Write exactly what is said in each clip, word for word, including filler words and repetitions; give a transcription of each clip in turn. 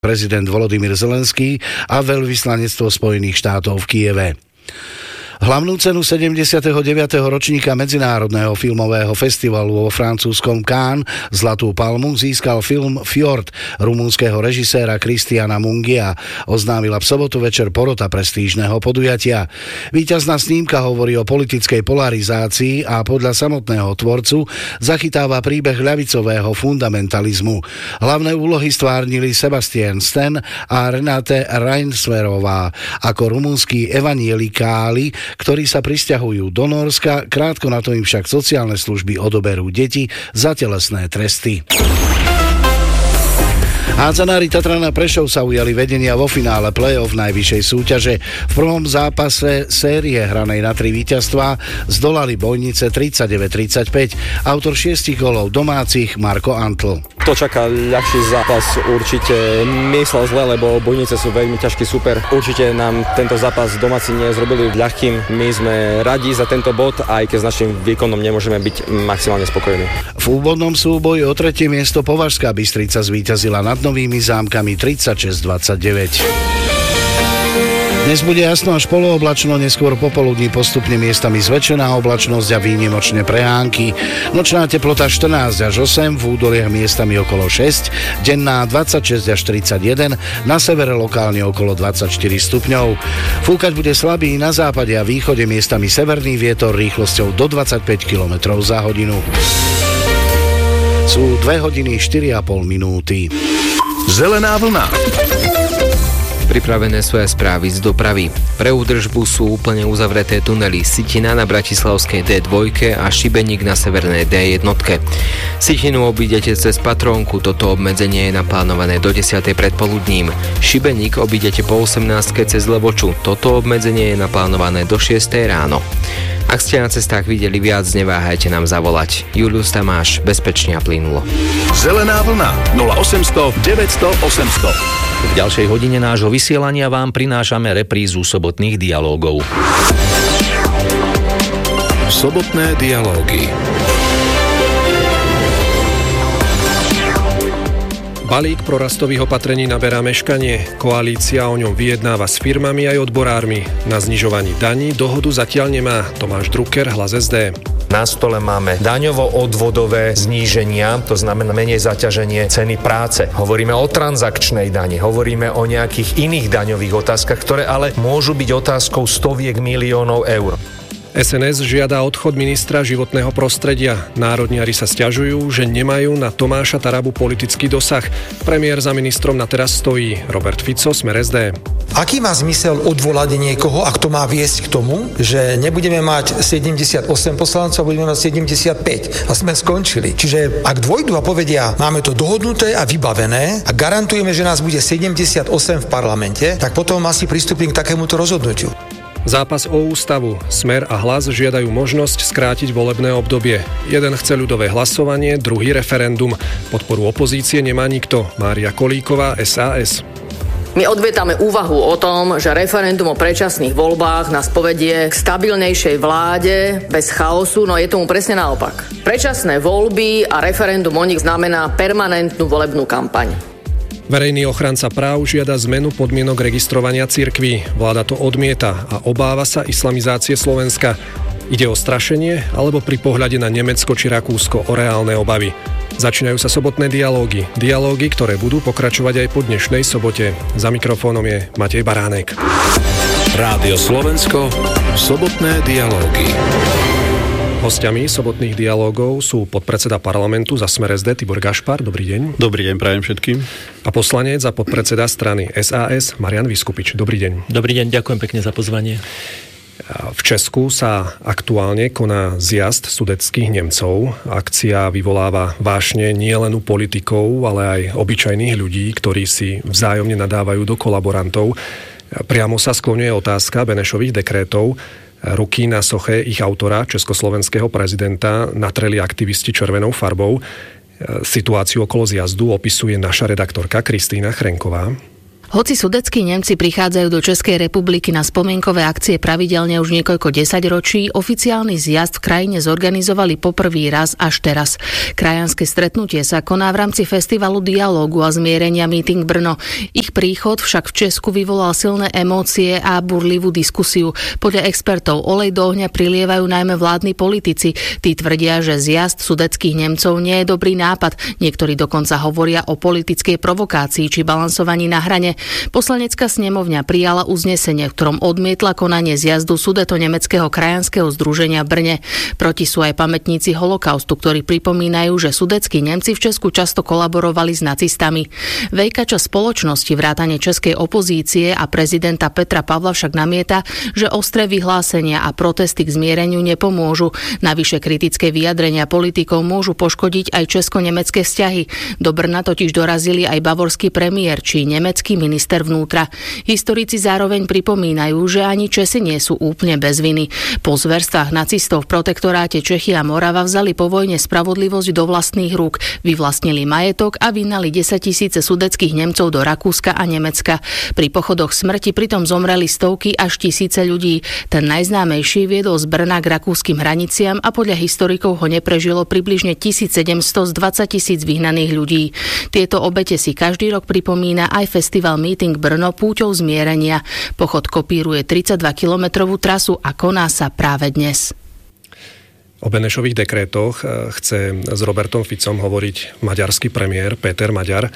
prezident Volodymyr Zelenský a veľvyslanectvo Spojených štátov v Kyjeve. Hlavnú cenu sedemdesiateho deviateho ročníka Medzinárodného filmového festivalu vo francúzskom Cannes Zlatú palmu získal film Fjord rumunského režiséra Cristiana Mungia, oznámila v sobotu večer porota prestížneho podujatia. Víťazná snímka hovorí o politickej polarizácii a podľa samotného tvorcu zachytáva príbeh ľavicového fundamentalizmu. Hlavné úlohy stvárnili Sebastian Stan a Renate Reinsverová ako rumunskí evanielikáli, ktorí sa prisťahujú do Nórska, krátko na to im však sociálne služby odoberú deti za telesné tresty. Hádzanári Tatrana Prešov sa ujali vedenia vo finále play-off najvyššej súťaže. V prvom zápase série hranej na tri víťazstvá zdolali Bojnice tridsaťdeväť tridsaťpäť. Autor šiestich gólov domácich Marko Antl. To čaká ľahší zápas, určite myslel zle, lebo Bojnice sú veľmi ťažký super. Určite nám tento zápas domáci nezrobili ľahkým. My sme radi za tento bod, aj keď s našim výkonom nemôžeme byť maximálne spokojní. V úvodnom súboji o tretie miesto Považská Bystrica zvíťazila nad Novými Zámkami tridsaťšesť dvadsaťdeväť. Dnes bude jasno až polooblačno, neskôr popoludní postupne miestami zväčšená oblačnosť a výnimočné prehánky. Nočná teplota štrnásť až osem, v údoliach miestami okolo šesť, denná dvadsaťšesť až tridsaťjeden, na severe lokálne okolo dvadsaťštyri stupňov. Fúkať bude slabý na západe a východe miestami severný vietor rýchlosťou do dvadsaťpäť kilometrov za hodinu. Sú dve hodiny štyri a pol minúty. Zelená vlna. Pripravené sú aj správy z dopravy. Pre údržbu sú úplne uzavreté tunely Sitina na bratislavskej dé dva a Šibeník na severnej dé jedna. Sitinu obídete cez Patrónku, toto obmedzenie je naplánované do desiatej predpoludním. Šibeník obídete po osemnástke cez Levoču, toto obmedzenie je naplánované do šiestej ráno. Ak ste na cestách videli viac, neváhajte nám zavolať. Julius Tamáš, bezpečne a plynulo. Zelená vlna nula osemsto deväťsto osemsto. V ďalšej hodine nášho vysielania vám prinášame reprízu sobotných dialógov. Sobotné dialógy. Balík prorastových opatrení naberá meškanie. Koalícia o ňom vyjednáva s firmami aj odborármi. Na znižovaní daní dohodu zatiaľ nemá. Tomáš Drucker, Hlas es dé. Na stole máme daňovo-odvodové zníženia, to znamená menej zaťaženie ceny práce. Hovoríme o transakčnej dani, hovoríme o nejakých iných daňových otázkach, ktoré ale môžu byť otázkou stoviek miliónov eur. es en es žiada odchod ministra životného prostredia. Národniari sa sťažujú, že nemajú na Tomáša Tarabu politický dosah. Premiér za ministrom na teraz stojí. Robert Fico, Smer es dé. Aký má zmysel odvolať niekoho, ak to má viesť k tomu, že nebudeme mať sedemdesiatosem poslancov, budeme mať sedemdesiatpäť a sme skončili. Čiže ak dôjdu a povedia, máme to dohodnuté a vybavené a garantujeme, že nás bude sedemdesiatosem v parlamente, tak potom asi pristúpim k takémuto rozhodnutiu. Zápas o ústavu. Smer a Hlas žiadajú možnosť skrátiť volebné obdobie. Jeden chce ľudové hlasovanie, druhý referendum. Podporu opozície nemá nikto. Mária Kolíková, es a es. My odmietame úvahu o tom, že referendum o predčasných voľbách nás povedie k stabilnejšej vláde bez chaosu, no je tomu presne naopak. Predčasné voľby a referendum o nich znamená permanentnú volebnú kampaň. Verejný ochranca práv žiada zmenu podmienok registrovania cirkví. Vláda to odmieta a obáva sa islamizácie Slovenska. Ide o strašenie alebo pri pohľade na Nemecko či Rakúsko o reálne obavy. Začínajú sa sobotné dialógy. Dialógy, ktoré budú pokračovať aj po dnešnej sobote. Za mikrofónom je Matej Baránek. Rádio Slovensko, sobotné dialógy. Hostiami sobotných dialógov sú podpredseda parlamentu za Smer es dé Tibor Gašpar. Dobrý deň. Dobrý deň, prajem všetkým. A poslanec a podpredseda strany es a es Marian Vyskupič. Dobrý deň. Dobrý deň, ďakujem pekne za pozvanie. V Česku sa aktuálne koná zjazd sudetských Nemcov. Akcia vyvoláva vášne nielen u politikov, ale aj obyčajných ľudí, ktorí si vzájomne nadávajú do kolaborantov. Priamo sa skloňuje otázka Benešových dekrétov. Ruky na soche ich autora, československého prezidenta, natreli aktivisti červenou farbou. Situáciu okolo zjazdu opisuje naša redaktorka Kristýna Chrenková. Hoci sudetskí Nemci prichádzajú do Českej republiky na spomienkové akcie pravidelne už niekoľko desaťročí, oficiálny zjazd v krajine zorganizovali poprvý raz až teraz. Krajanské stretnutie sa koná v rámci festivalu dialógu a zmierenia Meeting Brno. Ich príchod však v Česku vyvolal silné emócie a burlivú diskusiu. Podľa expertov olej do ohňa prilievajú najmä vládni politici. Tí tvrdia, že zjazd sudetských Nemcov nie je dobrý nápad. Niektorí dokonca hovoria o politickej provokácii či balansovaní na hrane. Poslanecká snemovňa prijala uznesenie, v ktorom odmietla konanie zjazdu Sudeto-nemeckého krajanského združenia v Brne. Proti sú aj pamätníci holokaustu, ktorí pripomínajú, že sudetskí Nemci v Česku často kolaborovali s nacistami. Veľká časť spoločnosti vrátane českej opozície a prezidenta Petra Pavla však namieta, že ostré vyhlásenia a protesty k zmiereniu nepomôžu. Navyše kritické vyjadrenia politikov môžu poškodiť aj česko-nemecké vzťahy. Do Brna totiž dorazili aj bavorský premiér či nemecký minister vnútra. Historici zároveň pripomínajú, že ani Česi nie sú úplne bez viny. Po zverstvách nacistov v protektoráte Čechy a Morava vzali po vojne spravodlivosť do vlastných rúk, vyvlastnili majetok a vyhnali desaťtisíce sudetských Nemcov do Rakúska a Nemecka. Pri pochodoch smrti pritom zomreli stovky až tisíce ľudí. Ten najznámejší viedol z Brna k rakúskym hraniciam a podľa historikov ho neprežilo približne tisícsedemsto z dvadsaťtisíc vyhnaných ľudí. Tieto obete si každý rok pripomína aj festival Meeting Brno púťou zmierenia. Pochod kopíruje tridsaťdvakilometrovú trasu a koná sa práve dnes. O Benešových dekrétoch chce s Robertom Ficom hovoriť maďarský premiér Péter Maďar.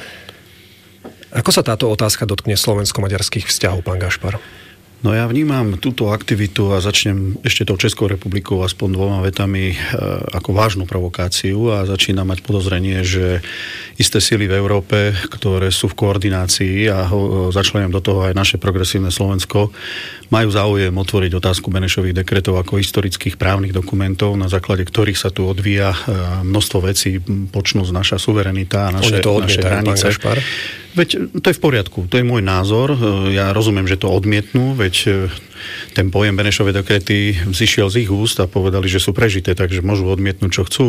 Ako sa táto otázka dotkne slovensko-maďarských vzťahov, pán Gašpar? No ja vnímam túto aktivitu a začnem ešte tou Českou republikou aspoň dvoma vetami ako vážnu provokáciu a začína mať podozrenie, že isté sily v Európe, ktoré sú v koordinácii a začlením do toho aj naše progresívne Slovensko, majú záujem otvoriť otázku Benešových dekretov ako historických právnych dokumentov, na základe ktorých sa tu odvíja množstvo vecí, počnú z naša suverenita a naše, naše hranice. Veď to je v poriadku, to je môj názor, ja rozumiem, že to odmietnú, veď ten pojem Benešové dekrety zišiel z ich úst a povedali, že sú prežité, takže môžu odmietnúť, čo chcú.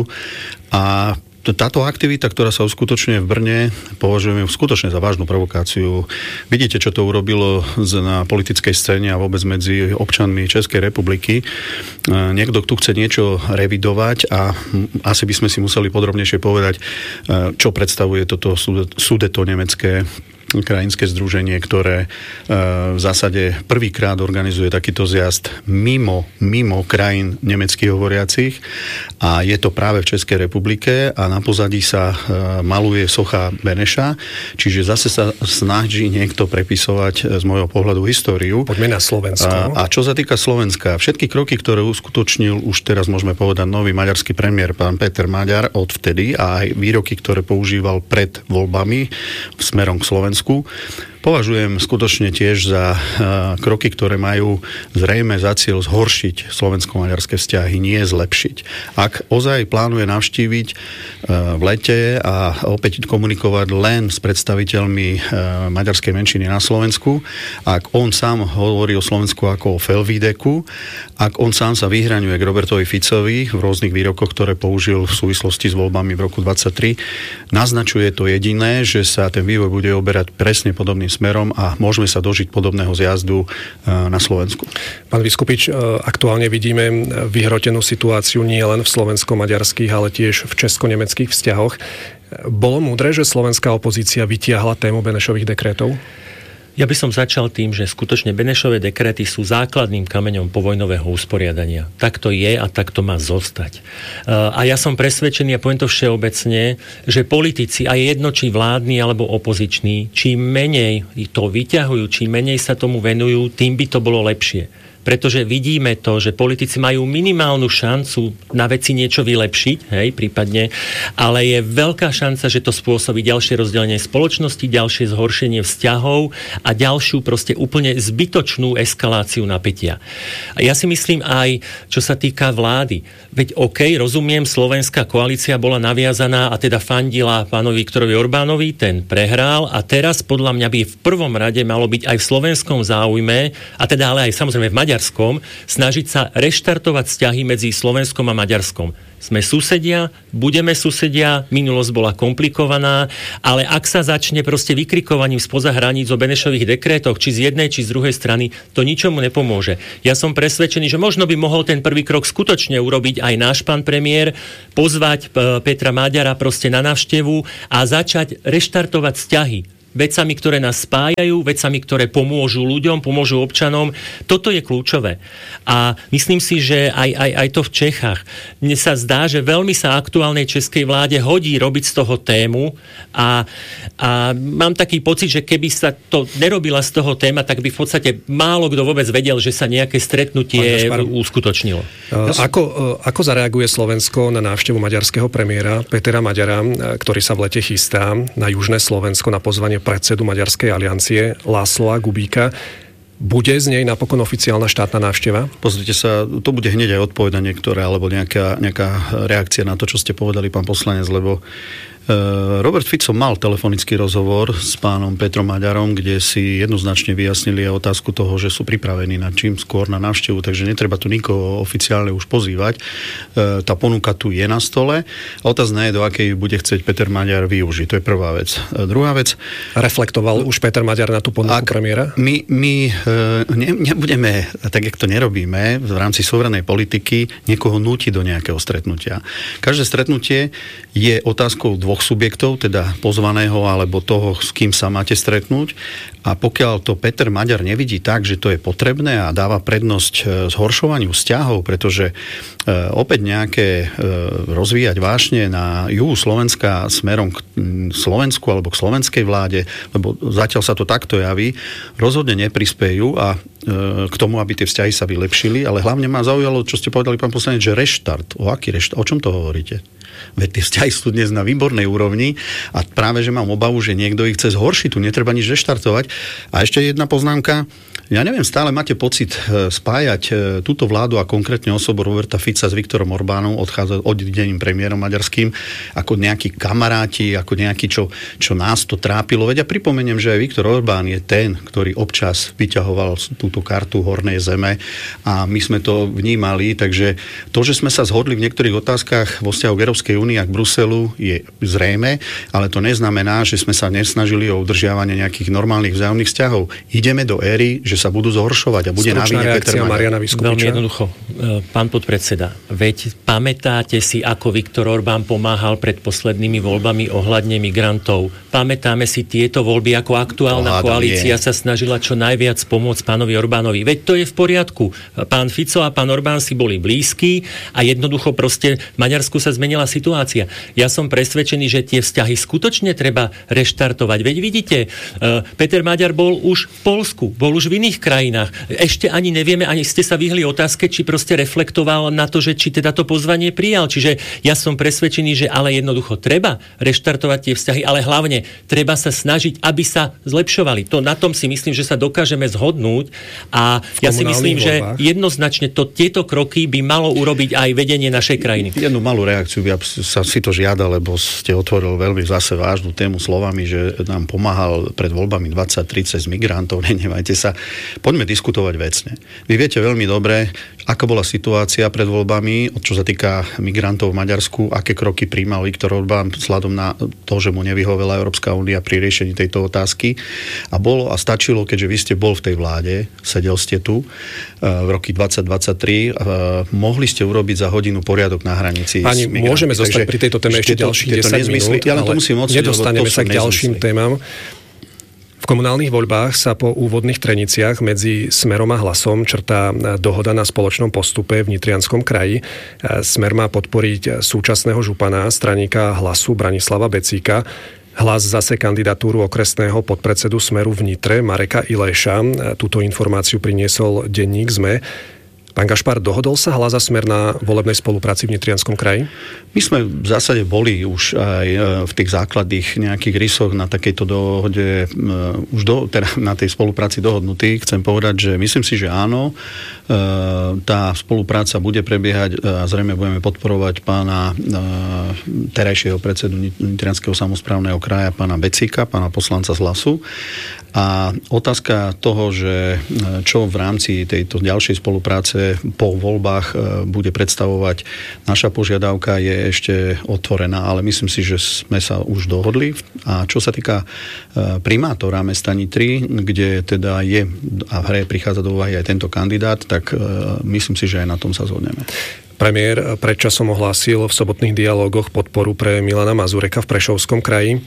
A táto aktivita, ktorá sa uskutočňuje v Brne, považujeme ju skutočne za vážnu provokáciu. Vidíte, čo to urobilo na politickej scéne a vôbec medzi občanmi Českej republiky. Niekto tu chce niečo revidovať a asi by sme si museli podrobnejšie povedať, čo predstavuje toto sudeto-nemecké krajinské združenie, ktoré v zásade prvýkrát organizuje takýto zjazd mimo, mimo krajín nemeckých hovoriacich a je to práve v Českej republike a na pozadí sa maluje socha Beneša, čiže zase sa snaží niekto prepisovať z môjho pohľadu históriu. Poďme na Slovensko. A, a čo sa týka Slovenska, všetky kroky, ktoré uskutočnil už teraz môžeme povedať nový maďarský premiér, pán Péter Maďar, odvtedy a aj výroky, ktoré používal pred voľbami smerom k Slovensku, považujem skutočne tiež za uh, kroky, ktoré majú zrejme za cieľ zhoršiť slovensko-maďarské vzťahy, nie zlepšiť. Ak ozaj plánuje navštíviť uh, v lete a opäť komunikovať len s predstaviteľmi uh, maďarskej menšiny na Slovensku, ak on sám hovorí o Slovensku ako o Felvídeku, ak on sám sa vyhraňuje k Robertovi Ficovi v rôznych výrokoch, ktoré použil v súvislosti s voľbami v roku dvadsaťtri, naznačuje to jediné, že sa ten vývoj bude oberať presne podobným smerom a môžeme sa dožiť podobného zjazdu na Slovensku. Pán Vyskupič, aktuálne vidíme vyhrotenú situáciu nie len v slovensko-maďarských, ale tiež v česko-nemeckých vzťahoch. Bolo múdre, že slovenská opozícia vytiahla tému Benešových dekrétov? Ja by som začal tým, že skutočne Benešové dekréty sú základným kameňom povojnového usporiadania. Tak to je a tak to má zostať. A ja som presvedčený, a poviem to všeobecne, že politici, a je jedno, či vládni alebo opoziční, čím menej to vyťahujú, čím menej sa tomu venujú, tým by to bolo lepšie. Pretože vidíme to, že politici majú minimálnu šancu na veci niečo vylepšiť, hej, prípadne, ale je veľká šanca, že to spôsobí ďalšie rozdelenie spoločnosti, ďalšie zhoršenie vzťahov a ďalšiu proste úplne zbytočnú eskaláciu napätia. A ja si myslím aj, čo sa týka vlády. Veď OK, rozumiem, slovenská koalícia bola naviazaná a teda fandila pánovi Viktorovi Orbánovi, ten prehral a teraz podľa mňa by v prvom rade malo byť aj v slovenskom záujme, a teda ale aj samozrejme v Maďarsku, Maďarskom, snažiť sa reštartovať vzťahy medzi Slovenskom a Maďarskom. Sme susedia, budeme susedia, minulosť bola komplikovaná, ale ak sa začne proste vykrikovaním spoza hraníc o Benešových dekrétoch, či z jednej, či z druhej strany, to ničomu nepomôže. Ja som presvedčený, že možno by mohol ten prvý krok skutočne urobiť aj náš pán premiér, pozvať Petra Maďara proste na návštevu a začať reštartovať vzťahy vecami, ktoré nás spájajú, vecami, ktoré pomôžu ľuďom, pomôžu občanom. Toto je kľúčové. A myslím si, že aj, aj, aj to v Čechách. Mne sa zdá, že veľmi sa aktuálnej českej vláde hodí robiť z toho tému a, a mám taký pocit, že keby sa to nerobila z toho téma, tak by v podstate málo kto vôbec vedel, že sa nejaké stretnutie uskutočnilo. Ako, ako zareaguje Slovensko na návštevu maďarského premiéra Petera Maďara, ktorý sa v lete chystá na južné Slovensko na pozvanie predsedu Maďarskej aliancie Lászlóa Kubíka? Bude z nej napokon oficiálna štátna návšteva? Pozrite sa, to bude hneď aj odpoveď na niektoré, alebo nejaká, nejaká reakcia na to, čo ste povedali, pán poslanec, lebo Robert Fico mal telefonický rozhovor s pánom Petrom Maďarom, kde si jednoznačne vyjasnili aj otázku toho, že sú pripravení na čím skôr na návštevu, takže netreba tu nikoho oficiálne už pozývať. Tá ponuka tu je na stole. Otázna je, do akej bude chcieť Peter Maďar využiť. To je prvá vec. Druhá vec. Reflektoval už Peter Maďar na tú ponuku premiéra? My, my ne, nebudeme, tak jak to nerobíme, v rámci suverenej politiky niekoho nútiť do nejakého stretnutia. Každé stretnutie je otázkou dvoch subjektov, teda pozvaného alebo toho, s kým sa máte stretnúť. A pokiaľ to Peter Maďar nevidí tak, že to je potrebné a dáva prednosť zhoršovaniu vzťahov, pretože e, opäť nejaké e, rozvíjať vášne na juhu Slovenska smerom k Slovensku alebo k slovenskej vláde, lebo zatiaľ sa to takto javí, rozhodne neprispejú a e, k tomu, aby tie vzťahy sa vylepšili, ale hlavne ma zaujalo, čo ste povedali, pán poslanec, že reštart. O aký reštart? O čom to hovoríte? Veď tie vzťahy sú dnes na výbornej úrovni a práve, že mám obavu, že niekto ich chce zhoršiť, tu netreba nič reštartovať. A ešte jedna poznámka. Ja neviem, stále máte pocit spájať túto vládu a konkrétne osobu Roberta Fica s Viktorom Orbánom, odchádza oddedeným premiérom maďarským, ako nejakí kamaráti, ako nejakí, čo, čo nás to trápilo. Veď ja pripomeniem, že aj Viktor Orbán je ten, ktorý občas vyťahoval túto kartu hornej zeme a my sme to vnímali, takže to, že sme sa zhodli v niektorých otázkach vo vzťahu k Európskej únii a k Bruselu, je zrejme, ale to neznamená, že sme sa nesnažili o udržiavanie nejakých normálnych vzájomných vzťahov. Ideme do éry, že sa budú zhoršovať a bude na vine Peter Maďar. Veľmi jednoducho. Pán podpredseda, veď pamätáte si, ako Viktor Orbán pomáhal pred poslednými voľbami ohľadne migrantov? Pamätáme si tieto voľby, ako aktuálna koalícia sa snažila čo najviac pomôcť pánovi Orbánovi. Veď to je v poriadku. Pán Fico a pán Orbán si boli blízki a jednoducho proste v Maďarsku sa zmenila situácia. Ja som presvedčený, že tie vzťahy skutočne treba reštartovať. Veď vidíte, Peter Maďar bol už v Poľsku, bol už v iných krajinách. Ešte ani nevieme, ani ste sa vyhli otázke, či proste reflektoval na to, že či teda to pozvanie prijal. Čiže ja som presvedčený, že ale jednoducho treba reštartovať tie vzťahy, ale hlavne treba sa snažiť, aby sa zlepšovali. To na tom si myslím, že sa dokážeme zhodnúť a ja si myslím, voľbách. Že jednoznačne to, tieto kroky by malo urobiť aj vedenie našej krajiny. Jednu malú reakciu, ja sa si to žiada, lebo ste otvoril veľmi zase vážnu tému slovami, že nám pomáhal pred voľbami dvadsať tridsať migrantov, nenevajte sa. Poďme diskutovať vecne. Vy viete veľmi dobre, aká bola situácia pred voľbami, čo sa týka migrantov v Maďarsku, aké kroky prijímal Viktor Orbán vzhľadom na to, že mu nevyhovela Európska únia pri riešení tejto otázky. A bolo a stačilo, keďže vy ste bol v tej vláde, sedel ste tu v roky dvadsať dvadsaťtri, mohli ste urobiť za hodinu poriadok na hranici. Pani, môžeme zostať pri tejto téme ešte ďalších desať minút, ja ale nedostaneme sa k ďalším témam. V komunálnych voľbách sa po úvodných treniciach medzi Smerom a Hlasom črtá dohoda na spoločnom postupe v Nitrianskom kraji. Smer má podporiť súčasného župana straníka Hlasu Branislava Becíka. Hlas zase kandidatúru okresného podpredsedu Smeru v Nitre Mareka Iléša. Túto informáciu priniesol denník zet em é. Pán Gašpar, dohodol sa Hlas a Smer na volebnej spolupráci v Nitrianskom kraji? My sme v zásade boli už aj v tých základných nejakých rysoch na takejto dohode, už do, teda na tej spolupráci dohodnutí. Chcem povedať, že myslím si, že áno, tá spolupráca bude prebiehať a zrejme budeme podporovať pána terajšieho predsedu Nitrianskeho samosprávneho kraja, pána Becíka, pána poslanca z Hlasu. A otázka toho, že čo v rámci tejto ďalšej spolupráce po voľbách bude predstavovať naša požiadavka, je ešte otvorená, ale myslím si, že sme sa už dohodli. A čo sa týka primátora mesta Nitry, kde teda je a v hre prichádza do úvahy aj tento kandidát, tak myslím si, že aj na tom sa zhodneme. Premiér predčasom ohlásil v sobotných dialógoch podporu pre Milana Mazureka v Prešovskom kraji.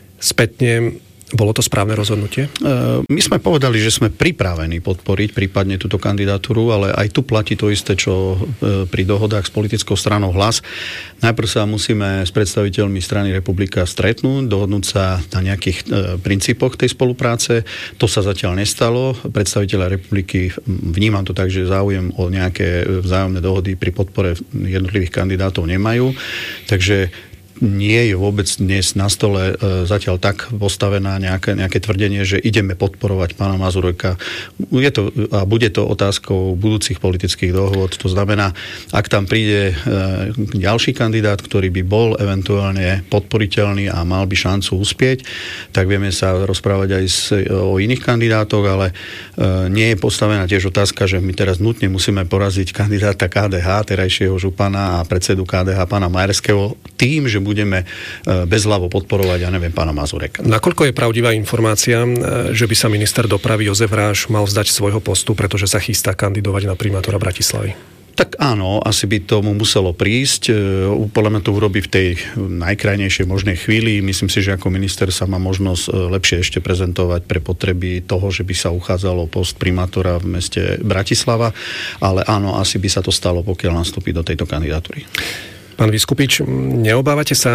Spätne, bolo to správne rozhodnutie? My sme povedali, že sme pripravení podporiť prípadne túto kandidatúru, ale aj tu platí to isté, čo pri dohodách s politickou stranou Hlas. Najprv sa musíme s predstaviteľmi strany Republika stretnúť, dohodnúť sa na nejakých princípoch tej spolupráce. To sa zatiaľ nestalo. Predstaviteľa Republiky, vnímam to tak, že záujem o nejaké vzájomné dohody pri podpore jednotlivých kandidátov nemajú. Takže nie je vôbec dnes na stole e, zatiaľ tak postavená nejaké, nejaké tvrdenie, že ideme podporovať pána Mazureka. Je to, a bude to otázkou budúcich politických dohôd. To znamená, ak tam príde e, ďalší kandidát, ktorý by bol eventuálne podporiteľný a mal by šancu uspieť, tak vieme sa rozprávať aj s, o iných kandidátoch, ale e, nie je postavená tiež otázka, že my teraz nutne musíme poraziť kandidáta ká dé há, terajšieho župana a predsedu ká dé há pána Majerského tým, že budeme bezhlavo podporovať, ja neviem, pána Mazureka. Nakoľko je pravdivá informácia, že by sa minister dopravy Jozef Ráš mal vzdať svojho postu, pretože sa chystá kandidovať na primátora Bratislavy? Tak áno, asi by tomu muselo prísť. Podľa mňa to urobí v tej najkrajnejšej možnej chvíli. Myslím si, že ako minister sa má možnosť lepšie ešte prezentovať pre potreby toho, že by sa uchádzalo post primátora v meste Bratislava, ale áno, asi by sa to stalo, pokiaľ nastúpi do tejto kandidatúry. Pán Vyskupič, neobávate sa,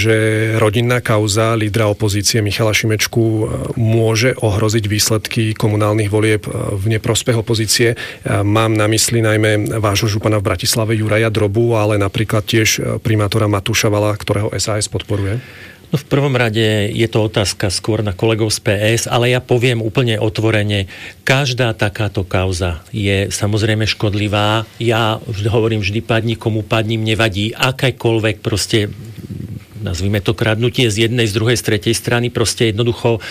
že rodinná kauza lídra opozície Michala Šimečku môže ohroziť výsledky komunálnych volieb v neprospech opozície? Mám na mysli najmä vášho župana v Bratislave Juraja Drobu, ale napríklad tiež primátora Matúša Vala, ktorého es a es podporuje? No v prvom rade je to otázka skôr na kolegov z pé es, ale ja poviem úplne otvorene, každá takáto kauza je samozrejme škodlivá. Ja vždy hovorím, vždy padni, komu padni, mne vadí akékoľvek proste, nazvime to kradnutie z jednej, z druhej, z tretej strany, proste jednoducho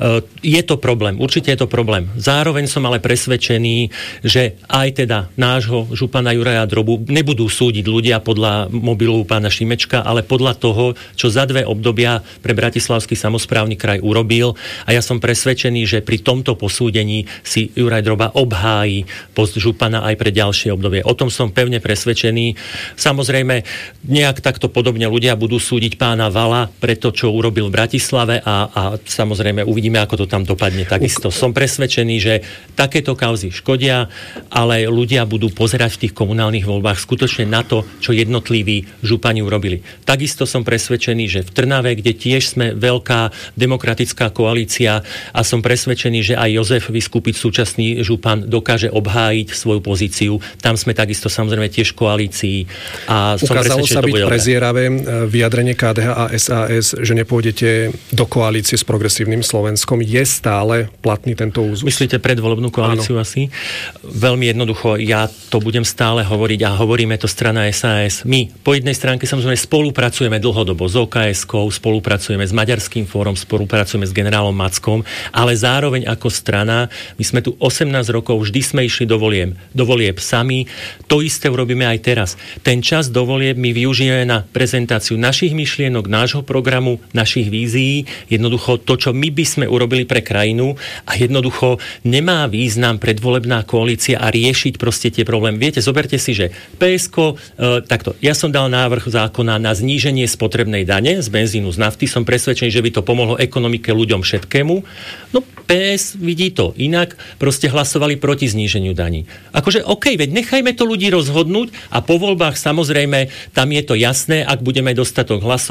je to problém, určite je to problém. Zároveň som ale presvedčený, že aj teda nášho župana Juraja Drobu nebudú súdiť ľudia podľa mobilu pána Šimečka, ale podľa toho, čo za dve obdobia pre Bratislavský samosprávny kraj urobil, a ja som presvedčený, že pri tomto posúdení si Juraj Droba obhájí post župana aj pre ďalšie obdobie. O tom som pevne presvedčený. Samozrejme, nejak takto podobne ľudia budú súdiť pána Vala pre to, čo urobil v Bratislave a, a samozrejme uvidíme, ako to tam dopadne. Takisto som presvedčený, že takéto kauzy škodia, ale ľudia budú pozerať v tých komunálnych voľbách skutočne na to, čo jednotliví župani urobili. Takisto som presvedčený, že v Trnave, kde tiež sme veľká demokratická koalícia, a som presvedčený, že aj Jozef Vyskupič, súčasný župan, dokáže obhájiť svoju pozíciu. Tam sme takisto samozrejme tiež v koalícii. A som Ukázalo sa byť prezieravé vyjadrenie ká dé há a es a es, že nepôjdete do koalície s Progresívnym Slovenskom. Je stále platný tento úzus? Myslíte predvolebnú koalíciu? Áno. Asi? Veľmi jednoducho, ja to budem stále hovoriť a hovoríme to strana es a es. My po jednej stránke samozrejme spolupracujeme dlhodobo s ó ká eskou, spolupracujeme s Maďarským fórom, spolupracujeme s generálom Mackom, ale zároveň ako strana, my sme tu osemnásť rokov, vždy sme išli do volieb, do volieb sami. To isté urobíme aj teraz. Ten čas do volieb my využijeme na prezentáciu našich myšlienok, nášho programu, našich vízií, jednoducho to, čo my by sme urobili pre krajinu, a jednoducho nemá význam predvolebná koalícia a riešiť proste tie problémy. Viete, zoberte si, že pé esko, e, takto, ja som dal návrh zákona na zníženie spotrebnej dane z benzínu, z nafty, som presvedčený, že by to pomohlo ekonomike, ľuďom, všetkému. No pé es vidí to inak, proste hlasovali proti zníženiu daní. Akože OK, veď nechajme to ľudí rozhodnúť a po voľbách samozrejme tam je to jasné, ak budeme dostatok hlasov,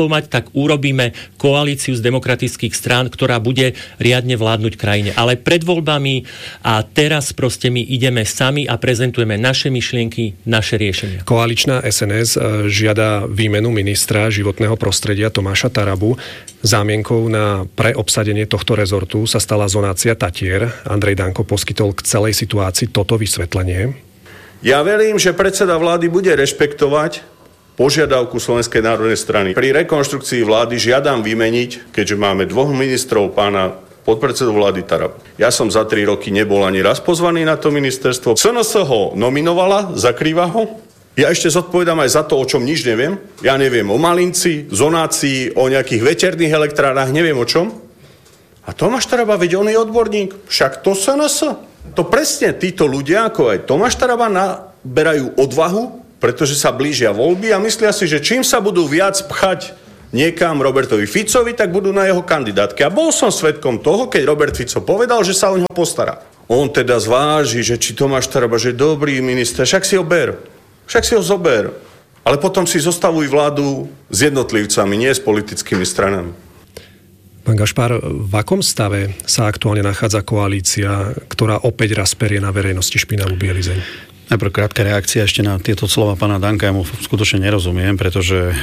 poslancov mať, tak urobíme koalíciu z demokratických strán, ktorá bude riadne vládnuť krajine. Ale pred voľbami a teraz proste my ideme sami a prezentujeme naše myšlienky, naše riešenia. Koaličná es en es žiada výmenu ministra životného prostredia Tomáša Tarabu. Zámienkou na preobsadenie tohto rezortu sa stala zonácia Tatier. Andrej Danko poskytol k celej situácii toto vysvetlenie. Ja verím, že predseda vlády bude rešpektovať požiadavku Slovenskej národnej strany. Pri rekonštrukcii vlády žiadam vymeniť, keďže máme dvoch ministrov, pána podpredsedu vlády Tarabu. Ja som za tri roky nebol ani raz pozvaný na to ministerstvo. es en es ho nominovala, zakrýva ho. Ja ešte zodpovedám aj za to, o čom nič neviem. Ja neviem o Malinci, zonácii, o nejakých veterných elektrárnach, neviem o čom. A Tomáš Taraba, veď on je odborník. Však to es en es. To presne títo ľudia, ako aj Tomáš Taraba, naberajú odvahu, pretože sa blížia voľby a myslia si, že čím sa budú viac pchať niekam Robertovi Ficovi, tak budú na jeho kandidátke. A bol som svedkom toho, keď Robert Fico povedal, že sa o ňo postará. On teda zváži, že či Tomáš Taraba, že dobrý minister, však si ho ber. Však si ho zober. Ale potom si zostavuj vládu s jednotlivcami, nie s politickými stranami. Pán Gašpar, v akom stave sa aktuálne nachádza koalícia, ktorá opäť raz perie na verejnosti špinavú bielizeň? Najprv krátka reakcia ešte na tieto slova pána Danka. Ja mu skutočne nerozumiem, pretože e,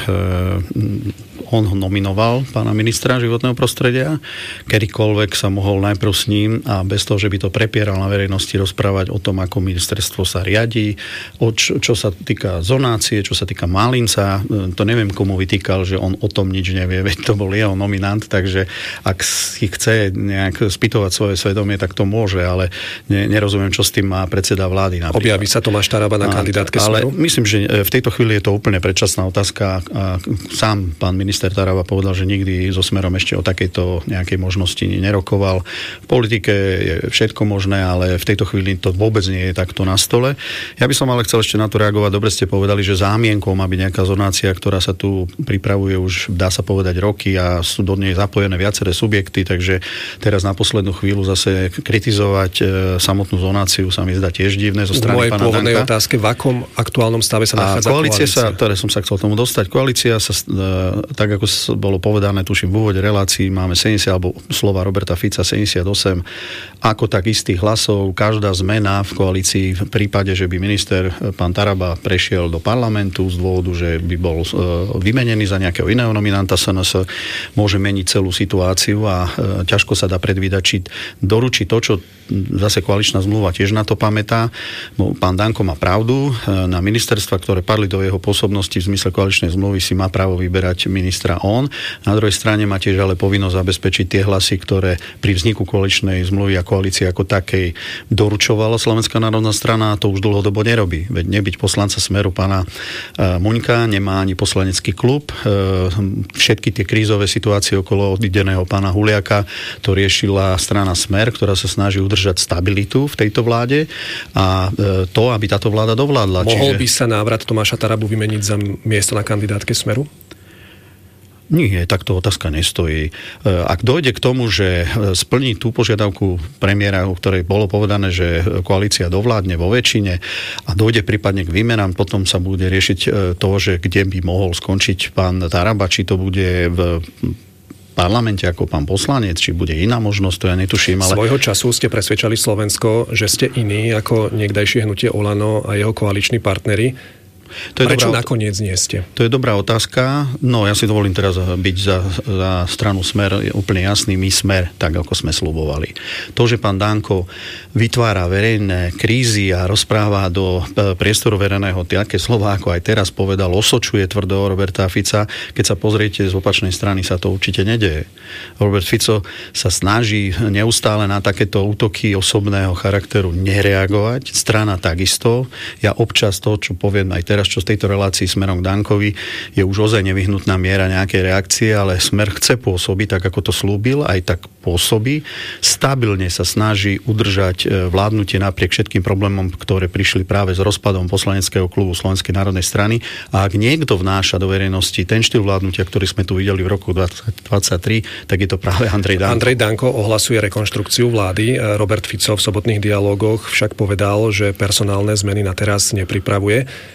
on ho nominoval, pána ministra životného prostredia. Kedykoľvek sa mohol najprv s ním a bez toho, že by to prepieral na verejnosti, rozprávať o tom, ako ministerstvo sa riadí, o čo, čo sa týka zonácie, čo sa týka Malinca. To neviem, komu vytýkal, že on o tom nič nevie, veď to bol jeho nominant, takže ak si chce nejak spýtovať svoje svedomie, tak to môže, ale ne, nerozumiem, čo s tým má predseda vlády napríklad. Objaví sa Tomáš Taraba na kandidátke Smeru? Ale myslím, že v tejto chvíli je to úplne predčasná otázka. A sám pán minister Taraba povedal, že nikdy so Smerom ešte o takejto nejakej možnosti nerokoval. V politike je všetko možné, ale v tejto chvíli to vôbec nie je takto na stole. Ja by som ale chcel ešte na to reagovať. Dobre ste povedali, že zámienkou má byť nejaká zonácia, ktorá sa tu pripravuje už, dá sa povedať, roky a sú do nej zapojené viaceré subjekty, takže teraz na poslednú chvíľu zase kritizovať e, samotnú zonáciu sa mi zdá tiež divné zo strany pána pôvodnej otázke, v akom aktuálnom stave sa nachádza koalícia? Sa, ktoré som sa chcel tomu dostať, koalícia sa, tak ako bolo povedané, tuším v úvode relácií, máme sedemdesiat, alebo slova Roberta Fica sedemdesiatosem, ako tak istých hlasov. Každá zmena v koalícii v prípade, že by minister pán Taraba prešiel do parlamentu z dôvodu, že by bol vymenený za nejakého iného nominanta es en es, môže meniť celú situáciu a ťažko sa dá predvídať, či doručí to, čo zase koaličná zmluva tiež na to pamätá. Pán Danko má pravdu. Na ministerstva, ktoré padli do jeho pôsobnosti v zmysle koaličnej zmluvy, si má právo vyberať ministra on. Na druhej strane má tiež ale povinnosť zabezpečiť tie hlasy, ktoré pri vzniku koaličnej zmluvy a koalície ako takej doručovala Slovenská národná strana, a to už dlhodobo nerobí. Veď nebyť poslanca Smeru pána Muňka, nemá ani poslanecký klub. Všetky tie krízové situácie okolo odideného pána Huliaka to riešila strana Smer, ktorá sa snaží udržať stabilitu v tejto vláde a to, aby táto vláda dovládla. Mohol Čiže... by sa návrat Tomáša Tarabu vymeniť za miesto na kandidátke Smeru? Nie, takto otázka nestojí. Ak dojde k tomu, že splní tú požiadavku premiéra, o ktorej bolo povedané, že koalícia dovládne vo väčšine a dojde prípadne k výmenám, potom sa bude riešiť to, že kde by mohol skončiť pán Taraba, či to bude v parlamente ako pán poslanec, či bude iná možnosť, to ja netuším. Ale... Svojho času ste presvedčali Slovensko, že ste iní ako niekdajšie hnutie Olano a jeho koaliční partneri. To je Prečo dobrá, nakoniec nie ste? To je dobrá otázka. No, ja si dovolím teraz byť za, za stranu Smer úplne jasný. My Smer, tak ako sme sľubovali. To, že pán Danko vytvára verejné krízy a rozpráva do priestoru verejného také slova, ako aj teraz povedal, osočuje tvrdo Roberta Fica. Keď sa pozriete z opačnej strany, sa to určite nedeje. Robert Fico sa snaží neustále na takéto útoky osobného charakteru nereagovať. Strana takisto. Ja občas to, čo poviem aj teraz, teraz, čo z tejto relácii smerom k Dankovi, je už ozaj nevyhnutná miera nejakej reakcie, ale Smer chce pôsobiť, tak ako to slúbil, aj tak pôsobí. Stabilne sa snaží udržať vládnutie napriek všetkým problémom, ktoré prišli práve s rozpadom poslaneckého klubu Slovenskej národnej strany. A ak niekto vnáša do verejnosti ten štýl vládnutia, ktorý sme tu videli v roku dvetisícdvadsaťtri, tak je to práve Andrej Danko. Andrej Danko ohlasuje rekonštrukciu vlády. Robert Fico v sobotných dialógoch však povedal, že personálne zmeny na teraz nepripravuje.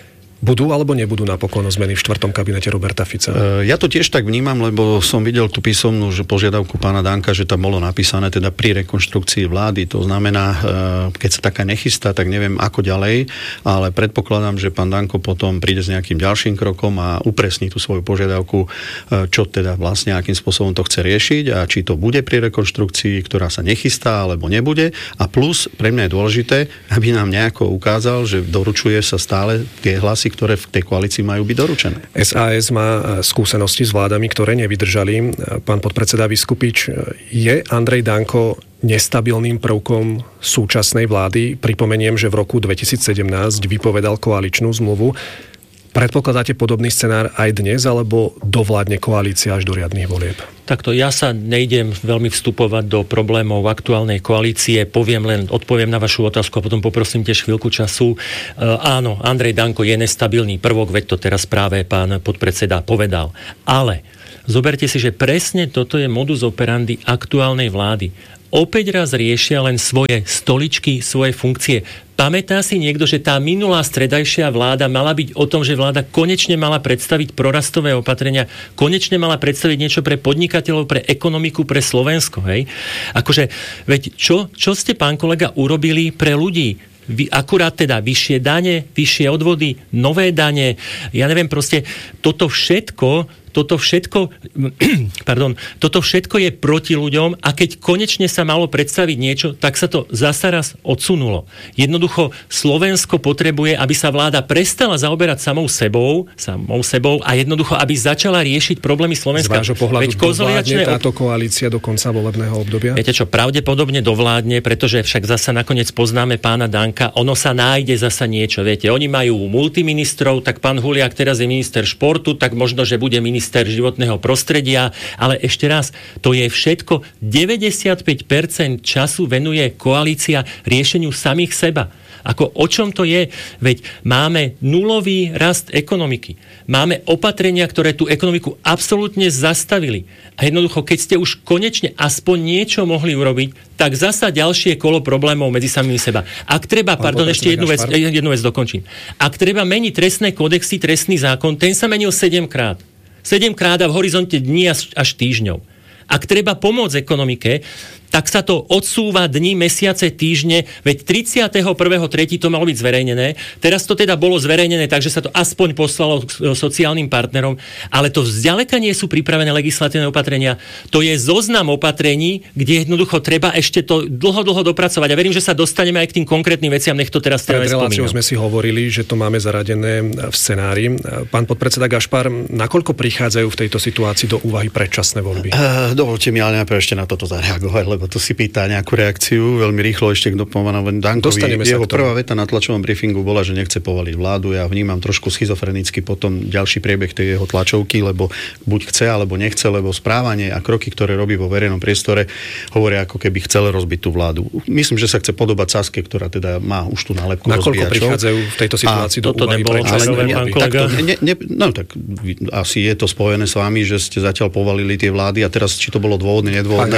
Budú alebo nebudú napokon zmeny v štvrtom kabinete Roberta Fica? Ja to tiež tak vnímam, lebo som videl tú písomnú že požiadavku pána Danka, že tam bolo napísané teda pri rekonštrukcii vlády. To znamená, keď sa taká nechystá, tak neviem ako ďalej, ale predpokladám, že pán Danko potom príde s nejakým ďalším krokom a upresní tú svoju požiadavku, čo teda vlastne akým spôsobom to chce riešiť a či to bude pri rekonštrukcii, ktorá sa nechystá alebo nebude. A plus pre mňa je dôležité, aby nám nejako ukázal, že doručuje sa stále tie hlasy, ktoré v tej koalícii majú byť doručené. es a es má skúsenosti s vládami, ktoré nevydržali. Pán podpredseda Viskupič, je Andrej Danko nestabilným prvkom súčasnej vlády? Pripomeniem, že v roku dvetisícsedemnásť vypovedal koaličnú zmluvu. Predpokladáte podobný scenár aj dnes, alebo dovládne koalícia až do riadnych volieb? Takto, ja sa nejdem veľmi vstupovať do problémov aktuálnej koalície, poviem len, odpoviem na vašu otázku a potom poprosím tiež chvíľku času. E, áno, Andrej Danko je nestabilný prvok, veď to teraz práve pán podpredseda povedal. Ale zoberte si, že presne toto je modus operandi aktuálnej vlády. Opäť raz riešia len svoje stoličky, svoje funkcie. Pamätá si niekto, že tá minulá stredajšia vláda mala byť o tom, že vláda konečne mala predstaviť prorastové opatrenia, konečne mala predstaviť niečo pre podnikateľov, pre ekonomiku, pre Slovensko, hej? Akože, veď čo, čo ste, pán kolega, urobili pre ľudí? Vy, akurát teda vyššie dane, vyššie odvody, nové dane, ja neviem, proste toto všetko Toto všetko, pardon, toto všetko je proti ľuďom a keď konečne sa malo predstaviť niečo, tak sa to zasa raz odsunulo. Jednoducho Slovensko potrebuje, aby sa vláda prestala zaoberať samou sebou, samou sebou a jednoducho, aby začala riešiť problémy Slovenska. Z vášho pohľadu dovládne táto koalícia do konca volebného obdobia? Viete čo, pravdepodobne dovládne, pretože však zasa nakoniec poznáme pána Danka, ono sa nájde zasa niečo. Viete, oni majú multiministrov, tak pán Huliak teraz je minister športu, tak možno, že bude minister minister životného prostredia, ale ešte raz, to je všetko, deväťdesiatpäť percent času venuje koalícia riešeniu samých seba. Ako o čom to je? Veď máme nulový rast ekonomiky. Máme opatrenia, ktoré tú ekonomiku absolútne zastavili. A jednoducho, keď ste už konečne aspoň niečo mohli urobiť, tak zasa ďalšie kolo problémov medzi samými seba. Ak treba, Pán pardon, ešte jednu vec, jednu vec dokončím. Ak treba meniť trestné kodexy, trestný zákon, ten sa menil sedemkrát. Sedemkrát a v horizonte dní až týždňov. Ak treba pomôcť ekonomike, tak sa to odsúva dni, mesiace, týždne, veď tridsiateho prvého tretieho to malo byť zverejnené. Teraz to teda bolo zverejnené, takže sa to aspoň poslalo k sociálnym partnerom, ale to zďaleka nie sú pripravené legislatívne opatrenia. To je zoznam opatrení, kde jednoducho treba ešte to dlho, dlho dopracovať. A verím, že sa dostaneme aj k tým konkrétnym veciam, nech to teraz teda nespomínam. Pred reláciou sme si hovorili, že to máme zaradené v scenári. Pán podpredseda Gašpar, nakoľko prichádzajú v tejto situácii do úvahy predčasné voľby? Uh, dovolte mi ale najprv ešte na toto zareagovať, lebo to si pýta nejakú reakciu. Veľmi rýchlo ešte k dopománovi Dankovi. Jeho prvá veta na tlačovom briefingu bola, že nechce povaliť vládu. Ja vnímam trošku schizofrenicky potom ďalší priebeh tej jeho tlačovky, lebo buď chce, alebo nechce, lebo správanie a kroky, ktoré robí vo verejnom priestore, hovoria, ako keby chcel rozbiť tú vládu. Myslím, že sa chce podobať Saske, ktorá teda má už tú nálepku rozbíjačov. Nakoľko prichádzajú v tejto situácii do úvahy predčasné voľby? No tak asi je to spojené s vami, že ste zatiaľ povalili tie vlády a teraz či to bolo dôvodné, nedôvodné.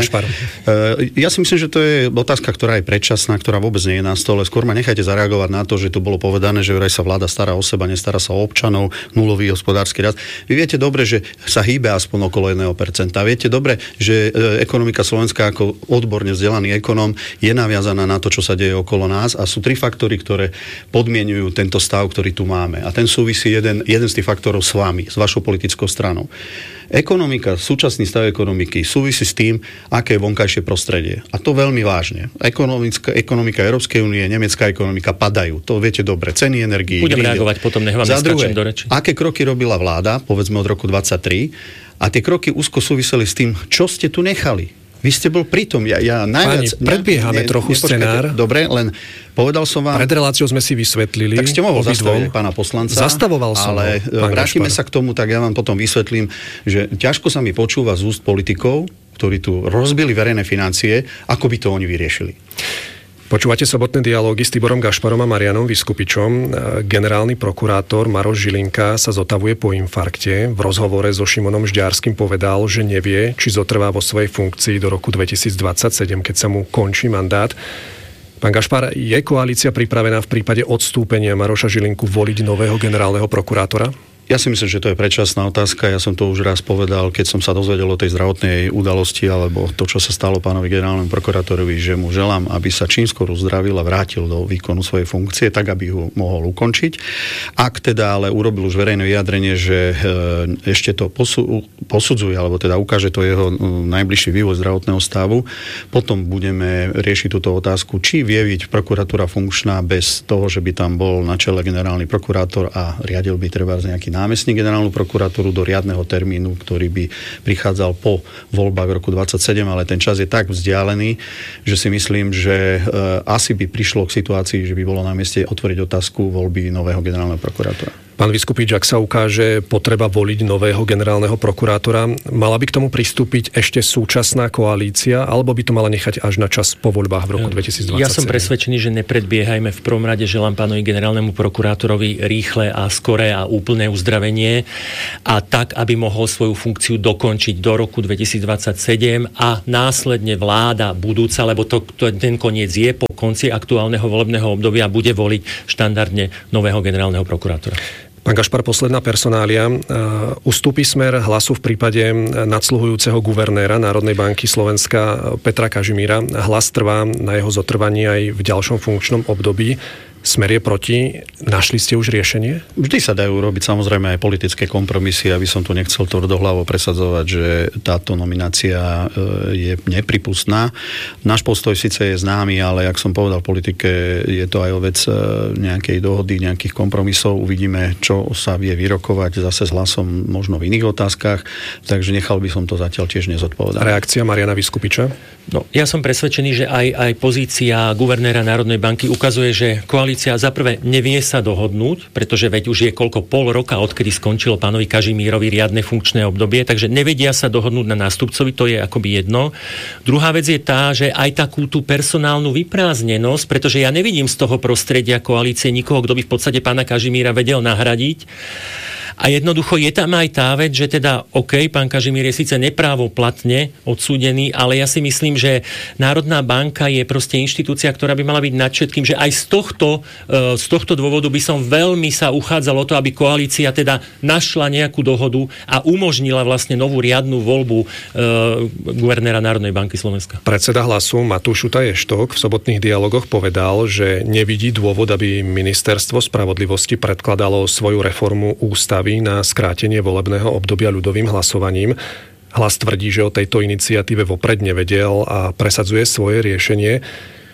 Ja si myslím, že to je otázka, ktorá je predčasná, ktorá vôbec nie je na stole. Skôr ma nechajte zareagovať na to, že tu bolo povedané, že vraj sa vláda stará o seba, nestará sa o občanov, nulový hospodársky rast. Vy viete dobre, že sa hýbe aspoň okolo jedno percento. Viete dobre, že ekonomika Slovenska ako odborne vzdelaný ekonóm je naviazaná na to, čo sa deje okolo nás a sú tri faktory, ktoré podmienujú tento stav, ktorý tu máme. A ten súvisí jeden, jeden z tých faktorov s vami, s vašou politickou stranou. Ekonomika, súčasný stav ekonomiky súvisí s tým, aké je vonkajšie prostredie. A to veľmi vážne. Ekonomická, ekonomika Európskej únie, nemecká ekonomika padajú. To viete dobre. Ceny energií. Budem reagovať potom, nech vám neskáčem do reči. Aké kroky robila vláda, povedzme od roku dvadsaťtri, a tie kroky úzko súviseli s tým, čo ste tu nechali. Vy ste bol pritom. Ja, ja najviac... Páni, predbiehame ne, trochu scenár. Dobre, len povedal som vám... Pred reláciou sme si vysvetlili. Tak ste mohol zastaviť pána poslanca. Zastavoval som ale ho, vrátime sa k tomu, tak ja vám potom vysvetlím, že ťažko sa mi počúva z úst politikov, ktorí tu rozbili verejné financie, ako by to oni vyriešili. Počúvate sobotné dialógy s Tiborom Gašparom a Marianom Viskupičom. Generálny prokurátor Maroš Žilinka sa zotavuje po infarkte. V rozhovore so Šimonom Žďárskym povedal, že nevie, či zotrvá vo svojej funkcii do roku dvetisícdvadsaťsedem, keď sa mu končí mandát. Pán Gašpar, je koalícia pripravená v prípade odstúpenia Maroša Žilinku voliť nového generálneho prokurátora? Ja si myslím, že to je predčasná otázka. Ja som to už raz povedal, keď som sa dozvedel o tej zdravotnej udalosti alebo to, čo sa stalo pánovi generálnemu prokurátorovi, že mu želám, aby sa čím skôr uzdravil a vrátil do výkonu svojej funkcie, tak aby ho mohol ukončiť. Ak teda ale urobil už verejné vyjadrenie, že ešte to posudzuje, alebo teda ukáže to jeho najbližší vývoj zdravotného stavu, potom budeme riešiť túto otázku, či vie byť prokuratúra funkčná bez toho, že by tam bol na čele generálny prokurátor a riadil by treba nejaký námestník generálnu prokuratúru do riadneho termínu, ktorý by prichádzal po voľbách v roku dvadsaťsedem, ale ten čas je tak vzdialený, že si myslím, že e, asi by prišlo k situácii, že by bolo na mieste otvoriť otázku voľby nového generálneho prokurátora. Pán Viskupič, ak sa ukáže potreba voliť nového generálneho prokurátora, mala by k tomu pristúpiť ešte súčasná koalícia, alebo by to mala nechať až na čas po voľbách v roku dvetisícdvadsaťsedem? Ja som presvedčený, že nepredbiehajme. V prvom rade želám pánovi generálnemu prokurátorovi rýchle a skoré a úplné uzdravenie a tak, aby mohol svoju funkciu dokončiť do roku dvetisícdvadsaťsedem a následne vláda budúca, lebo to, to, ten koniec je po konci aktuálneho volebného obdobia, bude voliť štandardne nového generálneho prokurátora. Pán Gašpar, posledná personália. Ustúpi Smer Hlasu v prípade nadsluhujúceho guvernéra Národnej banky Slovenska Petra Kažimíra. Hlas trvá na jeho zotrvaní aj v ďalšom funkčnom období. Smer je proti. Našli ste už riešenie? Vždy sa dajú robiť samozrejme aj politické kompromisy, aby som tu nechcel tvrdohlavo presadzovať, že táto nominácia je nepripustná. Náš postoj síce je známy, ale jak som povedal, v politike je to aj o vec nejakej dohody, nejakých kompromisov. Uvidíme, čo sa vie vyrokovať zase s Hlasom možno v iných otázkach, takže nechal by som to zatiaľ tiež nezodpovedať. Reakcia Mariana Viskupiča? No, ja som presvedčený, že aj, aj pozícia guvernéra Národnej banky ukazuje, že koalícia za prvé nevie sa dohodnúť, pretože veď už je koľko pol roka, odkedy skončilo pánovi Kažimírovi riadne funkčné obdobie, takže nevedia sa dohodnúť na nástupcovi, to je akoby jedno. Druhá vec je tá, že aj takú tú personálnu vyprázdnenosť, pretože ja nevidím z toho prostredia koalície nikoho, kto by v podstate pána Kažimíra vedel nahradiť. A jednoducho je tam aj tá vec, že teda OK, pán Kažimír je síce neprávoplatne odsúdený, ale ja si myslím, že Národná banka je proste inštitúcia, ktorá by mala byť nad všetkým, že aj z tohto, z tohto dôvodu by som veľmi sa uchádzal o to, aby koalícia teda našla nejakú dohodu a umožnila vlastne novú riadnu voľbu e, guvernéra Národnej banky Slovenska. Predseda Hlasu Matúš Utaj-Eštok v sobotných dialogoch povedal, že nevidí dôvod, aby ministerstvo spravodlivosti predkladalo svoju reformu ústavy na skrátenie volebného obdobia ľudovým hlasovaním. Hlas tvrdí, že o tejto iniciatíve vopred nevedel a presadzuje svoje riešenie.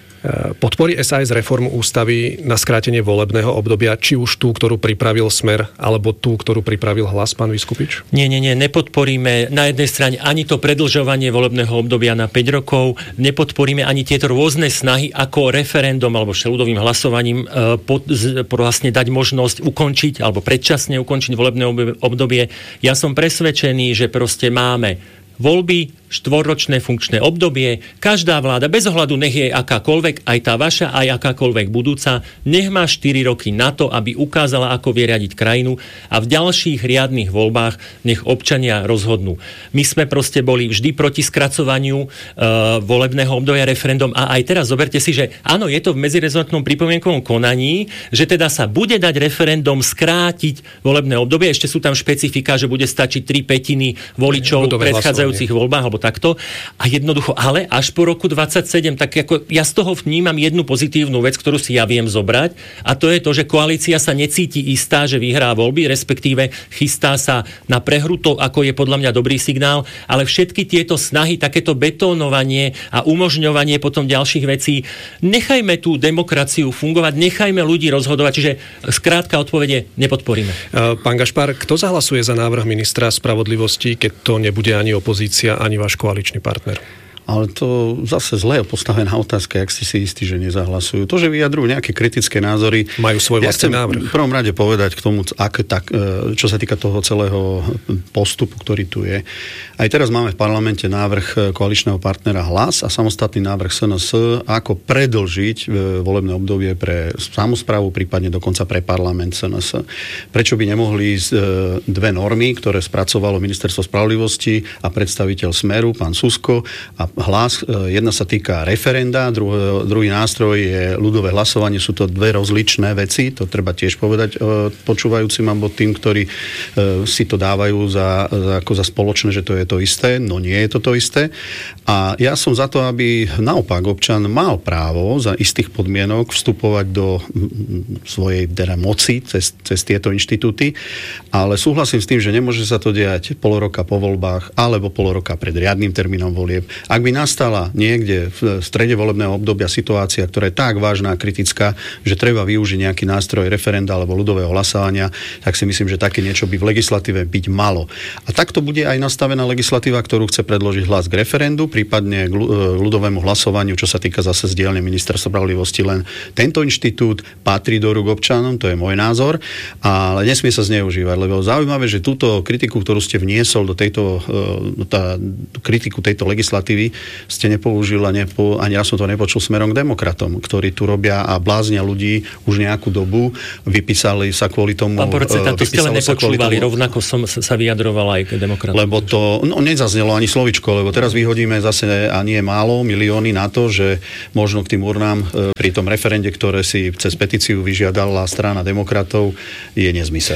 Podporí es a es reformu ústavy na skrátenie volebného obdobia, či už tú, ktorú pripravil Smer, alebo tú, ktorú pripravil Hlas, pán Viskupič? Nie, nie, nie, nepodporíme na jednej strane ani to predĺžovanie volebného obdobia na päť rokov, nepodporíme ani tieto rôzne snahy, ako referendum alebo ľudovým hlasovaním e, pod, z, vlastne dať možnosť ukončiť alebo predčasne ukončiť volebné obdobie. Ja som presvedčený, že proste máme voľby, štvorročné funkčné obdobie, každá vláda, bez ohľadu nech je akákoľvek, aj tá vaša, aj akákoľvek budúca, nech má štyri roky na to, aby ukázala, ako vie riadiť krajinu a v ďalších riadnych voľbách nech občania rozhodnú. My sme proste boli vždy proti skracovaniu e, volebného obdobia referendum a aj teraz zoberte si, že áno, je to v medzirezortnom pripomienkovom konaní, že teda sa bude dať referendum skrátiť volebné obdobie, ešte sú tam špecifika, že bude stačiť tri pätiny voličov v predchádzajúcich voľbách alebo takto. A jednoducho, ale až po roku dvadsaťsedem, tak ako ja z toho vnímam jednu pozitívnu vec, ktorú si ja viem zobrať, a to je to, že koalícia sa necíti istá, že vyhrá voľby, respektíve chystá sa na prehru, to ako je podľa mňa dobrý signál, ale všetky tieto snahy, takéto betónovanie a umožňovanie potom ďalších vecí, nechajme tú demokraciu fungovať, nechajme ľudí rozhodovať, čiže skrátka odpovede nepodporíme. Pán Gašpar, kto zahlasuje za návrh ministra spravodlivosti, keď to nebude ani opozícia, ani váš koaličný partner? Ale to zase zle postavená otázka, ak ste si istí, že nezahlasujú. To, že vyjadrujú nejaké kritické názory... Majú svoj vlastný ja návrh. V prvom rade povedať k tomu, ak, tak, čo sa týka toho celého postupu, ktorý tu je. Aj teraz máme v parlamente návrh koaličného partnera Hlas a samostatný návrh es en es, ako predĺžiť volebné obdobie pre samosprávu, prípadne dokonca pre parlament es en es. Prečo by nemohli ísť dve normy, ktoré spracovalo Ministerstvo spravodlivosti a predstaviteľ Smeru, pán Susko, a hlas. Jedna sa týka referenda, druhý, druhý nástroj je ľudové hlasovanie. Sú to dve rozličné veci, to treba tiež povedať počúvajúcim alebo tým, ktorí si to dávajú za, za, ako za spoločné, že to je to isté. No nie je to to isté. A ja som za to, aby naopak občan mal právo za istých podmienok vstupovať do svojej teda moci cez, cez tieto inštitúty, ale súhlasím s tým, že nemôže sa to diať pol roka po voľbách alebo pol roka pred riadnym termínom volieb. Ak by nastala niekde v strede volebného obdobia situácia, ktorá je tak vážna a kritická, že treba využiť nejaký nástroj referenda alebo ľudového hlasovania, tak si myslím, že také niečo by v legislatíve byť malo. A takto bude aj nastavená legislatíva, ktorú chce predložiť hlas k referendu, prípadne k ľudovému hlasovaniu, čo sa týka zase z dielne Ministerstva spravodlivosti. Len tento inštitút patrí do rúk občanom, to je môj názor, ale nesmie sa zneužívať, lebo zaujímavé, že túto kritiku, ktorú ste vniesol do tejto tá, kritiku tejto legislatívy ste nepoužili a nepo, ani ja som to nepočul smerom k demokratom, ktorí tu robia a bláznia ľudí už nejakú dobu, vypísali sa kvôli tomu... Pán Porceta, to ste len nepočúvali, tomu, rovnako som sa vyjadroval aj k demokratom. Lebo to, no nezaznelo ani slovičko, lebo teraz vyhodíme zase a nie málo milióny na to, že možno k tým urnám pri tom referende, ktoré si cez petíciu vyžiadala strana demokratov, je nezmysel.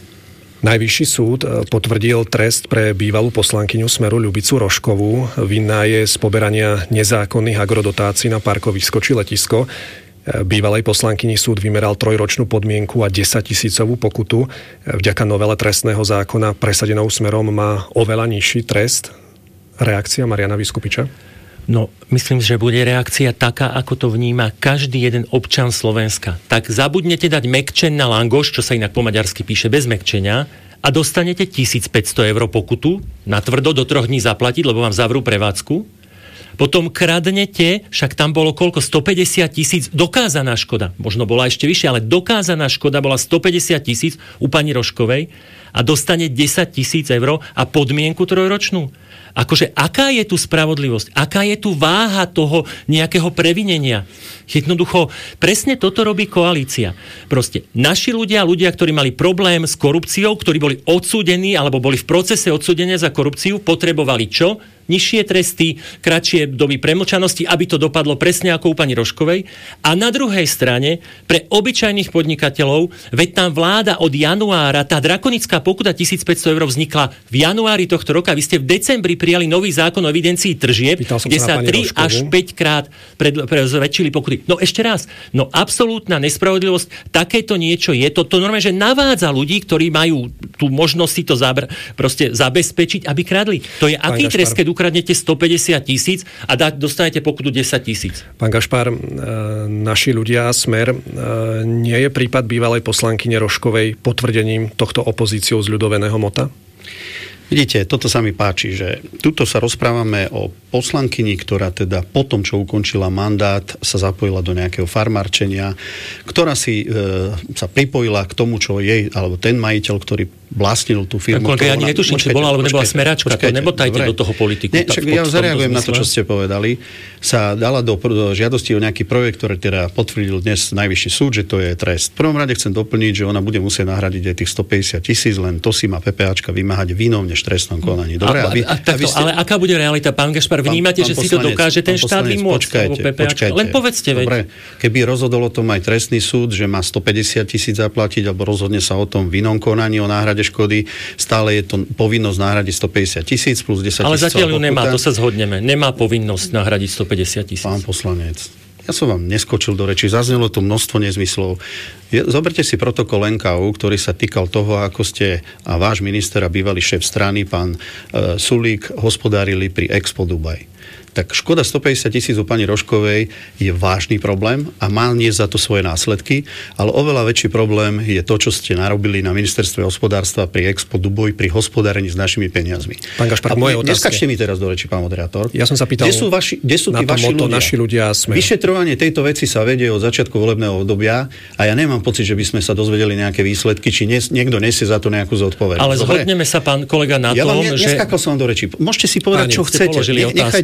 Najvyšší súd potvrdil trest pre bývalú poslankyňu Smeru Ľubicu Rožkovú. Vinná je z poberania nezákonných agrodotácií na parkovisko či letisko. Bývalej poslankyni súd vymeral trojročnú podmienku a desaťtisícovú pokutu. Vďaka novele trestného zákona presadenou Smerom má oveľa nižší trest. Reakcia Mariana Vyskupiča? No, myslím, že bude reakcia taká, ako to vníma každý jeden občan Slovenska. Tak zabudnete dať mekčen na langoš, čo sa inak po maďarsky píše bez mekčenia, a dostanete tisícpäťsto eur pokutu, natvrdo do troch dní zaplatiť, lebo vám zavrú prevádzku. Potom kradnete, však tam bolo koľko? stopäťdesiat tisíc, dokázaná škoda. Možno bola ešte vyššia, ale dokázaná škoda bola stopäťdesiat tisíc u pani Rožkovej a dostane desať tisíc eur a podmienku trojročnú. Akože, aká je tu spravodlivosť? Aká je tu váha toho nejakého previnenia? Jednoducho, presne toto robí koalícia. Proste, naši ľudia, ľudia, ktorí mali problém s korupciou, ktorí boli odsúdení, alebo boli v procese odsúdenia za korupciu, potrebovali čo? Nižšie tresty, kratšie doby premlčanosti, aby to dopadlo presne ako u pani Rožkovej. A na druhej strane, pre obyčajných podnikateľov, veď tam vláda od januára, tá drakonická pokuta tisícpäťsto eur vznikla v januári tohto roka. Vy ste v decembri prijali nový zákon o evidencii tržieb, kde sa tri až päť krát zväčšili pokuty. No ešte raz, no absolútna nespravodlivosť, takéto niečo je. To, to normálne, že navádza ľudí, ktorí majú tú možnosť si to zabr- proste zabezpečiť, aby kradli. To je aký trest, keď ukradnete stopäťdesiat tisíc a dá, dostanete pokutu desať tisíc. Pán Gašpar, naši ľudia, Smer, nie je prípad bývalej poslankyne Rožkovej potvrdením tohto opozíciou z ľudoveného mota? Vidíte, toto sa mi páči, že tuto sa rozprávame o poslankyni, ktorá teda po tom, čo ukončila mandát, sa zapojila do nejakého farmárčenia, ktorá si e, sa pripojila k tomu, čo jej, alebo ten majiteľ, ktorý vlastnil tú firmu. Koľko, ja ani netuším, či bola, alebo nebola smeráčka, to nebotajte dobre. Do toho politiku. Nie, však ja zareagujem na to, čo ste povedali. Sa dala do, do žiadosti o nejaký projekt, ktorý teda potvrdil dnes najvyšší súd, že to je trest. V prvom rade chcem doplniť, že ona bude musieť nahradiť aj tých stopäťdesiat tisíc, len to si má PPAčka vymáhať vínom než trestnom konaní. Dobre, a, aby, a, a takto, aby ste... Ale aká bude realita, pán Gašpar? Vnímate, pán, pán že poslanec, si to dokáže ten štát vymôcť? Počkajte, počkajte. Len povedzte, veď. Dobre, keby rozhodol o tom aj trestný súd, že má stopäťdesiat tisíc zaplatiť, alebo rozhodne sa o tom v inom konaní o náhrade škody, stále je to povinnosť náhradiť stopäťdesiat tisíc plus desať tisíc. Ale zatiaľ ju nemá, to sa zhodneme. Nemá povinnosť nahradiť stopäťdesiat tisíc. Pán poslanec, ja som vám neskočil do reči, zaznelo tu množstvo nezmyslov. Zoberte si protokol en ká ú, ktorý sa týkal toho, ako ste a váš minister a bývalý šéf strany, pán e, Sulík, hospodárili pri Expo Dubaj. Tak škoda stopäťdesiat tisíc u pani Rožkovej je vážny problém a má niesť za to svoje následky, ale oveľa väčší problém je to, čo ste narobili na ministerstve hospodárstva pri Expo Duboj pri hospodárení s našimi peniazmi. Pán Gašpar, moje otázky. Neskačte mi teraz do reči, pán moderátor. Ja som sa pýtal, kde sú, vaši, kde sú tí vaši ľudia? Naši ľudia sme... Vyšetrovanie tejto veci sa vedie od začiatku volebného obdobia a ja nemám pocit, že by sme sa dozvedeli nejaké výsledky, či nes, niekto nesie za to nejakú zodpovednosť. Ale zhodneme sa, pán kolega, na ja tom, ne, že... Neskakal som vám do reči. Môžete si povedať, Páni, čo chcete. Nechajte ma,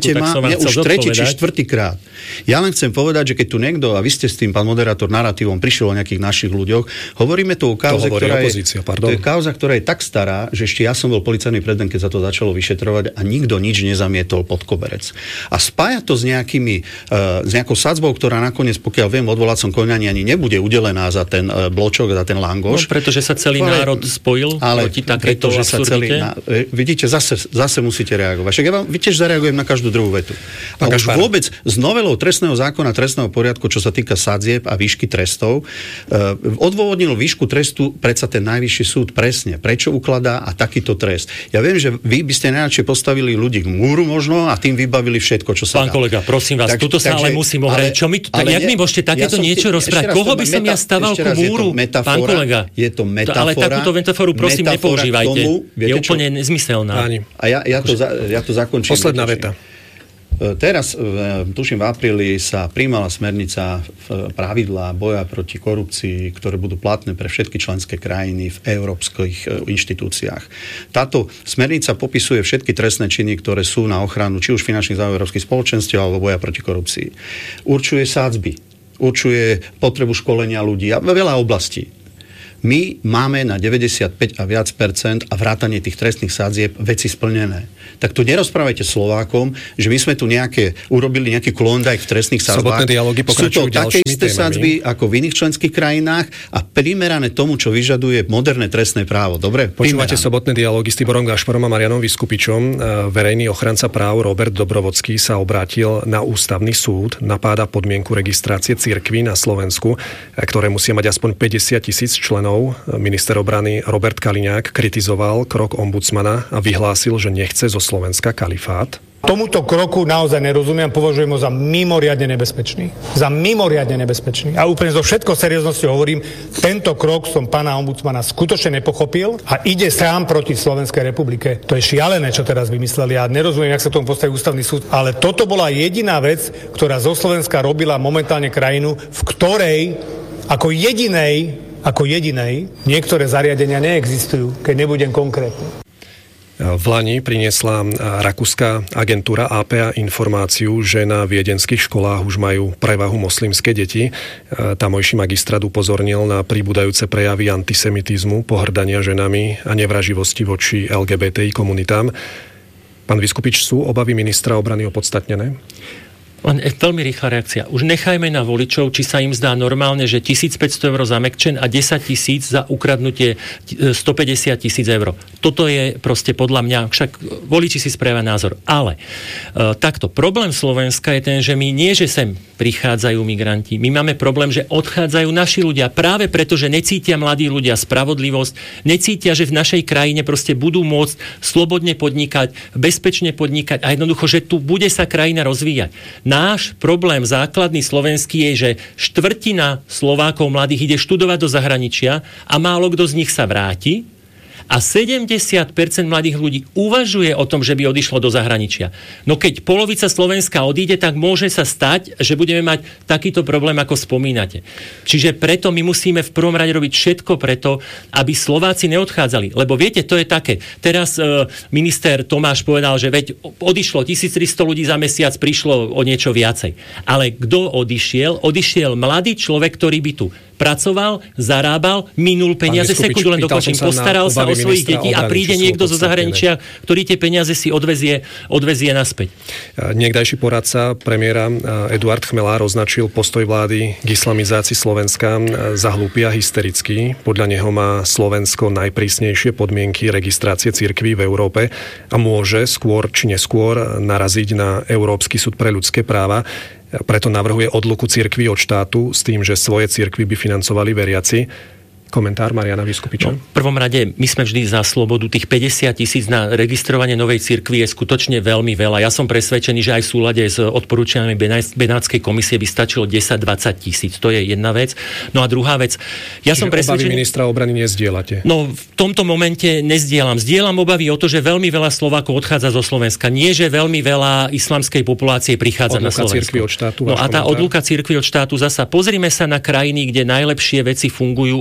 som nie, už tretí či štvrtý krát. Ja len chcem povedať, že keď tu niekto, a vy ste s tým, pán moderátor, naratívom prišiel o nejakých našich ľuďoch, hovoríme tu o kauze, to ktorá, opozícia, je, to je kauza, ktorá je tak stará, že ešte ja som bol policajný prezident, keď sa to začalo vyšetrovať a nikto nič nezamietol pod koberec. A spája to s nejakými, uh, s nejakou sadzbou, ktorá nakoniec, pokiaľ viem, v odvolacom konaní ani nebude udelená za ten uh, bločok, za ten langoš. No, pretože sa celý ale, národ spojil ale proti takéto absurdite. Na, vidíte, zase, zase musíte reagovať. Však ja vám, vy tiež zareagujem na každú druhú vetu. A už vôbec s novelou trestného zákona, trestného poriadku, čo sa týka sadzieb a výšky trestov, uh, odôvodnil výšku trestu predsa ten najvyšší súd presne. Prečo ukladá a takýto trest. Ja viem, že vy by ste najradšej postavili ľudí k múru možno a tým vybavili všetko, čo sa Pán dá. Kolega, prosím vás, tak, tuto sa ale musím ohrať. Čo mi tu, tak, jak mi môžete takéto ja niečo rozprávať? Koho by som meta, ja staval ku múru? Pán kolega. Je to metafora. Ale takúto metaforu prosím nepoužívajte. Tomu, je úplne čo? Nezmyselná. A ja, ja, to, ja to zakončím. Posledná veta. Teraz, tuším, v apríli sa prijímala smernica pravidlá boja proti korupcii, ktoré budú platné pre všetky členské krajiny v európskych inštitúciách. Táto smernica popisuje všetky trestné činy, ktoré sú na ochranu či už finančných záujmov európskych spoločenstiev alebo boja proti korupcii. Určuje sádzby, určuje potrebu školenia ľudí a veľa oblastí. My máme na deväťdesiatpäť a viac percent a vrátanie tých trestných sadzieb veci splnené. Tak tu nerozprávajte Slovákom, že my sme tu nejaké, urobili nejaký klondajk v trestných sadzbách. Sobotné dialógy pokračujú ďalšími témami. Sú to také isté sadzby ako v iných členských krajinách a primerané tomu, čo vyžaduje moderné trestné právo. Dobre? Počúvate Sobotné dialógy s Tiborom Gašparom a Marianom Vyskupičom. Verejný ochranca práv Robert Dobrovodský sa obrátil na ústavný súd, napáda podmienku registrácie cirkví na Slovensku, ktoré musia mať aspoň päťdesiat tisíc členov. Minister obrany Robert Kaliňák kritizoval krok ombudsmana a vyhlásil, že nechce zo Slovenska kalifát. Tomuto kroku naozaj nerozumiem, považujem ho za mimoriadne nebezpečný. Za mimoriadne nebezpečný. A úplne zo všetkou serióznosťou hovorím, tento krok som pána ombudsmana skutočne nepochopil a ide sám proti Slovenskej republike. To je šialené, čo teraz vymysleli. Ja nerozumiem, jak sa tomu postaví ústavný súd, ale toto bola jediná vec, ktorá zo Slovenska robila momentálne krajinu, v ktorej ako jedinej Ako jedinej, niektoré zariadenia neexistujú, keď nebudem konkrétny. V Lani priniesla rakúska agentúra á pé á informáciu, že na viedenských školách už majú prevahu moslimské deti. Tamojší magistrát upozornil na pribúdajúce prejavy antisemitizmu, pohrdania ženami a nevraživosti voči el gé bé té í komunitám. Pán Vyskupič, sú obavy ministra obrany opodstatnené? Len veľmi rýchla reakcia. Už nechajme na voličov, či sa im zdá normálne, že tisícpäťsto eur za Mekčen a desaťtisíc za ukradnutie stopäťdesiat tisíc eur. Toto je proste podľa mňa, však voliči si spravia názor. Ale e, takto, problém Slovenska je ten, že my nie, že sem prichádzajú migranti. My máme problém, že odchádzajú naši ľudia práve preto, že necítia mladí ľudia spravodlivosť, necítia, že v našej krajine proste budú môcť slobodne podnikať, bezpečne podnikať a jednoducho, že tu bude sa krajina rozvíjať. Náš problém základný slovenský je, že štvrtina Slovákov mladých ide študovať do zahraničia a málo kto z nich sa vráti a sedemdesiat percent mladých ľudí uvažuje o tom, že by odišlo do zahraničia. No keď polovica Slovenska odíde, tak môže sa stať, že budeme mať takýto problém, ako spomínate. Čiže preto my musíme v prvom rade robiť všetko preto, aby Slováci neodchádzali. Lebo viete, to je také. Teraz e, minister Tomáš povedal, že veď odišlo tisíctristo ľudí za mesiac, prišlo o niečo viacej. Ale kto odišiel? Odišiel mladý človek, ktorý by tu pracoval, zarábal, minul peniaze, sekundu len dokončím, postaral sa o svojich detí a príde niekto zo zahraničia, ktorý tie peniaze si odvezie, odvezie naspäť. Niekdajší poradca premiéra Eduard Chmelár označil postoj vlády k islamizácii Slovenska za hlúpy a hysterický. Podľa neho má Slovensko najprísnejšie podmienky registrácie cirkví v Európe a môže skôr či neskôr naraziť na Európsky súd pre ľudské práva. Preto navrhuje odluku cirkví od štátu s tým, že svoje cirkvi by financovali veriaci. Komentár Mariana Vyskupiča. No, v prvom rade my sme vždy za slobodu. Tých päťdesiat tisíc na registrovanie novej cirkvi je skutočne veľmi veľa. Ja som presvedčený, že aj v súlade s odporúčaniami Benátskej komisie by stačilo desať dvadsať tisíc. To je jedna vec. No a druhá vec. Ja Čiže som presvedčený... obavy ministra obrany nezdielate? No v tomto momente nezdielam. Zdieľam obavy o to, že veľmi veľa Slovákov odchádza zo Slovenska. Nie, že veľmi veľa islamskej populácie prichádza odluka na Slovensko. Cirkvi od štátu, no a tá komentár? Odluka cirkvi od štátu zasa. Pozrime sa na krajiny, kde najlepšie veci fungujú a vedia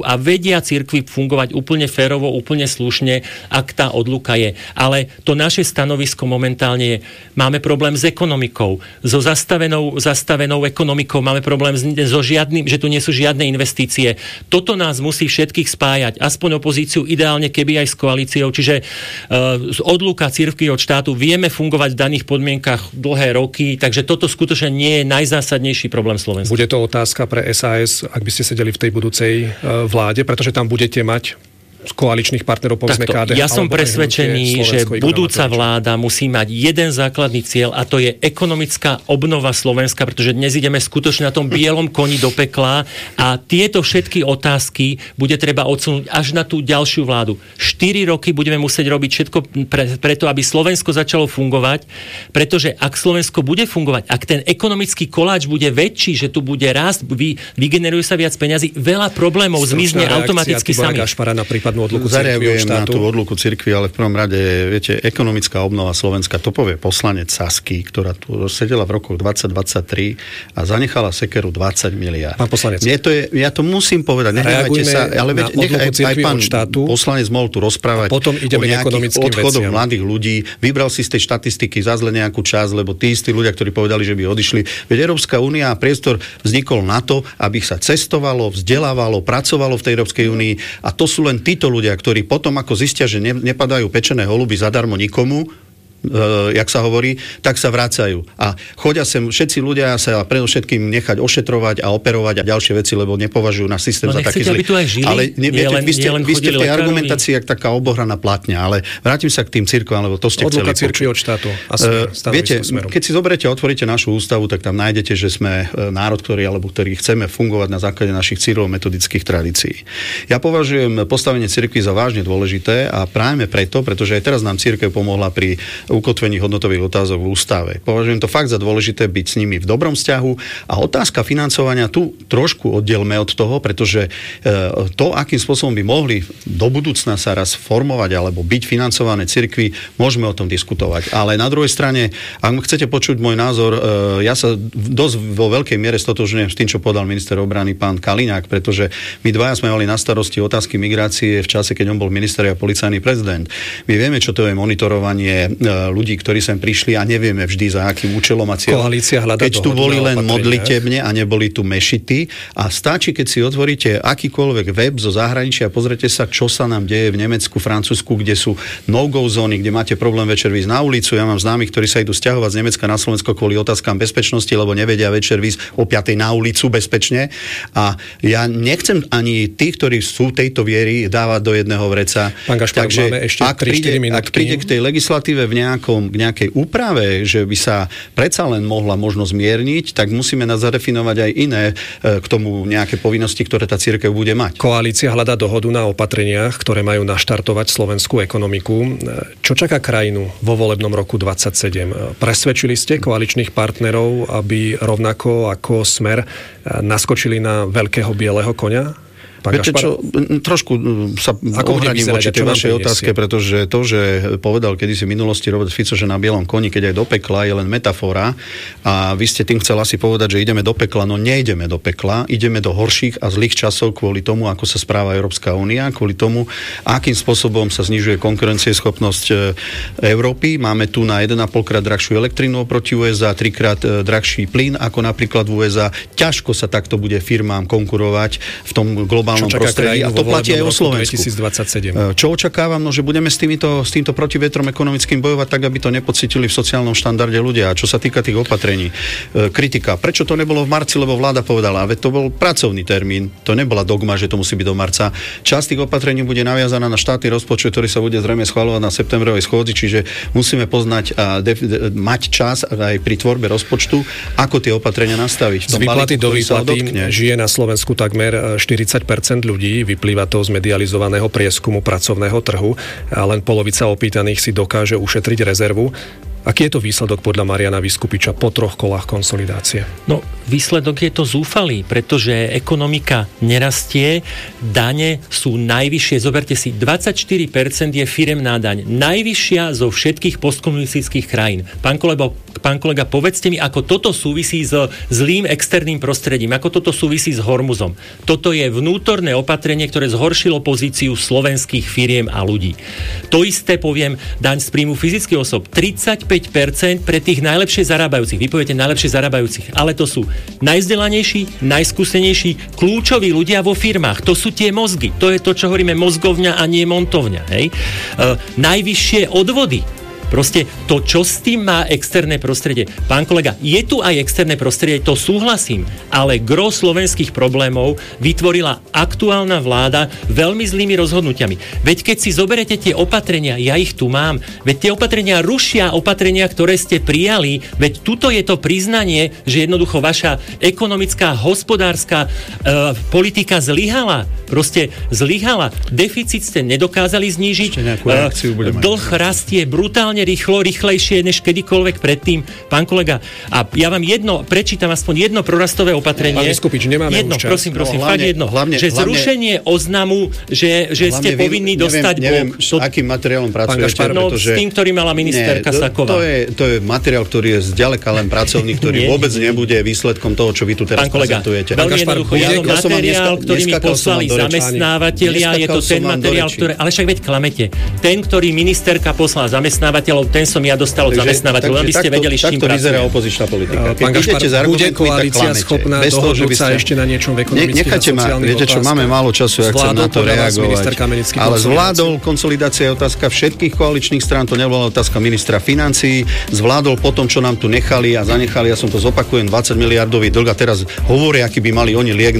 vedia cirkvi fungovať úplne férovo, úplne slušne, ak tá odluka je. Ale to naše stanovisko momentálne je, máme problém s ekonomikou, so zastavenou, zastavenou ekonomikou, máme problém so žiadnym, že tu nie sú žiadne investície. Toto nás musí všetkých spájať, aspoň opozíciu, ideálne keby aj s koalíciou, čiže uh, z odluka cirkvi od štátu vieme fungovať v daných podmienkach dlhé roky, takže toto skutočne nie je najzásadnejší problém Slovenska. Bude to otázka pre es a es, ak by ste sedeli v tej budúcej vláde, pretože tam budete mať z koaličných partnerov, povedzme ká dé há. Ja som presvedčený, že budúca vláda musí mať jeden základný cieľ a to je ekonomická obnova Slovenska, pretože dnes ideme skutočne na tom bielom koni do pekla a tieto všetky otázky bude treba odsunúť až na tú ďalšiu vládu. štyri roky budeme musieť robiť všetko pre, preto, aby Slovensko začalo fungovať, pretože ak Slovensko bude fungovať, ak ten ekonomický koláč bude väčší, že tu bude rast, vy, vygeneruje sa viac peňazí, veľa problémov zmizne automaticky sami. Zareagujem na tú odluku cirkvi, ale v prvom rade, viete, ekonomická obnova Slovenska, to povie poslanec Sasky, ktorá tu sedela v rokoch dvadsať dvadsaťtri a zanechala sekeru dvadsať miliárd. Pán poslanec. Nie, to je, ja to musím povedať, nehnevajte sa, ale veď, nech aj, aj pán štátu, poslanec mohol tu rozprávať potom o nejakých odchodoch veciam. Mladých ľudí. Vybral si z tej štatistiky zazle nejakú časť, lebo tí istí ľudia, ktorí povedali, že by odišli. Veď Európska únia a priestor vznikol na to, aby sa cestovalo, vzdelávalo, pracovalo v tej Európskej únii a to sú len títo ľudia, ktorí potom, ako zistia, že ne, nepadajú pečené holuby zadarmo nikomu, Uh, jak sa hovorí, tak sa vracajú. A chodia sem všetci ľudia sa predovšetkým nechať ošetrovať a operovať a ďalšie veci, lebo nepovažujú na systém no za taký zlý. Ale ne, viete, len, vy ste, vy ste v tej argumentácii jak taká obohraná platňa, ale vrátim sa k tým cirkvám, lebo to ste Odluka chceli cirkvi od štátu. A uh, viete, smerom. Keď si zoberiete a otvoríte našu ústavu, tak tam nájdete, že sme národ, ktorý, alebo ktorý chceme fungovať na základe našich cieľov metodických tradícií. Ja považujem postavenie cirkvi za vážne dôležité a práve preto, pretože aj teraz nám cirkev pomohla pri ukotvení hodnotových otázok v ústave. Považujem to fakt za dôležité byť s nimi v dobrom vzťahu a otázka financovania tu trošku oddielme od toho, pretože to, akým spôsobom by mohli do budúcna sa raz formovať alebo byť financované cirkvi, môžeme o tom diskutovať. Ale na druhej strane, ak chcete počuť môj názor, ja sa dosť vo veľkej miere stotožňujem s tým, čo povedal minister obrany pán Kaliňák, pretože my dvaja sme mali na starosti otázky migrácie v čase, keď on bol minister a policajný prezident. My vieme, čo to je monitorovanie ľudí, ktorí sem prišli a nevieme vždy za akým účelom a cieľom. Koalícia hľadá keď tu boli len modlitebne a neboli tu mešity a stačí, keď si otvoríte akýkoľvek web zo zahraničia a pozrite sa, čo sa nám deje v Nemecku, Francúzsku, kde sú no-go zóny, kde máte problém večer výjsť na ulicu. Ja mám známych, ktorí sa idú sťahovať z Nemecka na Slovensko kvôli otázkam bezpečnosti, lebo nevedia večer výjsť o piatej na ulicu bezpečne. A ja nechcem ani tých, ktorí sú tejto viery, dávať do jedného vreca. Pán Gašpar, takže máme ešte ak príde, ak príde k tej legislatíve v nejakom k nejakej úprave, že by sa predsa len mohla možno zmierniť, tak musíme nás zadefinovať aj iné k tomu nejaké povinnosti, ktoré tá cirkev bude mať. Koalícia hľadá dohodu na opatreniach, ktoré majú naštartovať slovenskú ekonomiku. Čo čaká krajinu vo volebnom roku dvadsaťsedem? Presvedčili ste koaličných partnerov, aby rovnako ako Smer naskočili na veľkého bieleho koňa? Viete čo, trošku sa ohradím voči tej vašej otázke, pretože to, že povedal kedysi v minulosti Robert Fico, že na bielom koni, keď aj do pekla, je len metafora a vy ste tým chcel asi povedať, že ideme do pekla, no neideme do pekla, ideme do horších a zlých časov kvôli tomu, ako sa správa Európska únia, kvôli tomu, akým spôsobom sa znižuje konkurencieschopnosť Európy. Máme tu na jeden a pol krát drahšiu elektrínu oproti ú es á, trikrát drahší plyn, ako napríklad v ú es á. Ťažko sa takto bude firmám konkurovať v tom globálnom prostredí. A to platí aj o Slovensku. dvetisícdvadsaťsedem. Čo očakávam? No, že budeme s týmito, s týmto protivetrom ekonomickým bojovať tak, aby to nepocítili v sociálnom štandarde ľudia. A čo sa týka tých opatrení, kritika. Prečo to nebolo v marci, lebo vláda povedala, veď to bol pracovný termín. To nebola dogma, že to musí byť do marca. Časť tých opatrení bude naviazaná na štátny rozpočet, ktorý sa bude zrejme schvaľovať na septembrovej schôdzi, čiže musíme poznať a def- mať čas aj pri tvorbe rozpočtu, ako tie opatrenia nastaviť. Z výplaty do výplaty žije na Slovensku takmer štyridsať percent ľudí, vyplýva to z medializovaného prieskumu pracovného trhu a len polovica opýtaných si dokáže ušetriť rezervu. Aký je to výsledok podľa Mariana Vyskupiča po troch kolách konsolidácie? No, výsledok je to zúfalý, pretože ekonomika nerastie, dane sú najvyššie. Zoberte si, dvadsaťštyri percent je firemná daň. Najvyššia zo všetkých postkomunistických krajín. Pán kolega, pán kolega, povedzte mi, ako toto súvisí s zlým externým prostredím, ako toto súvisí s Hormuzom. Toto je vnútorné opatrenie, ktoré zhoršilo pozíciu slovenských firiem a ľudí. To isté poviem, daň z príjmu fyzických osôb. tridsaťpäť percent pre tých najlepšie zarábajúcich. Vy poviete najlepšie zarábajúcich, ale to sú najvzdelanejší, najskúsenejší, kľúčoví ľudia vo firmách. To sú tie mozgy. To je to, čo hovoríme mozgovňa a nie montovňa. Hej? E, najvyššie odvody. Proste to, čo s tým má externé prostredie. Pán kolega, je tu aj externé prostredie, to súhlasím, ale gro slovenských problémov vytvorila aktuálna vláda veľmi zlými rozhodnutiami. Veď keď si zoberete tie opatrenia, ja ich tu mám, veď tie opatrenia rušia opatrenia, ktoré ste prijali, veď tuto je to priznanie, že jednoducho vaša ekonomická, hospodárska e, politika zlyhala. Proste zlyhala. Deficit ste nedokázali znížiť. E, dlh rastie brutálne rýchlo, rýchlejšie než kedykoľvek predtým. Pán kolega, a ja vám jedno, prečítam aspoň jedno prorastové opatrenie. Pán Vyskupič, nemáme jedno, už čas. prosím, prosím, no, hlavne, fakt jedno. Hlavne, že zrušenie hlavne, oznamu, že, že ste povinní neviem, dostať neviem, blok. To, akým materiálom pracujete, no, pretože... s tým, ktorý mala ministerka nie, Saková. To je, to je materiál, ktorý je zďaleka len pracovný, ktorý vôbec nebude výsledkom toho, čo vy tu teraz prezentujete. Veľmi jednoducho, je to materiál, ktorý mi poslali zamestnávateľia, je to ten materiál, ktorý... Ale však veď klamete. Ten, ktorý ministerka poslala zamestnávateľov, ten som ja dostal od zamestnávateľov, aby ste vedeli, s čím pracujeme. Takto vyzerá opozičná politika. Pán Gašpar, bude koalícia schopná dohodnúť sa ešte na niečom v ekonomických a sociálnych otázkach? Viete čo, máme málo času, ak chcem na to reagovať. Ale zvládol, konsolidácia je otázka všetkých koaličných strán, to nebola otázka ministra financií, zvládol po tom, čo nám tu nechali a zanechali, ja som to zopakujem, dvadsať miliardový dlh a teraz hovoria, aký by mali oni liek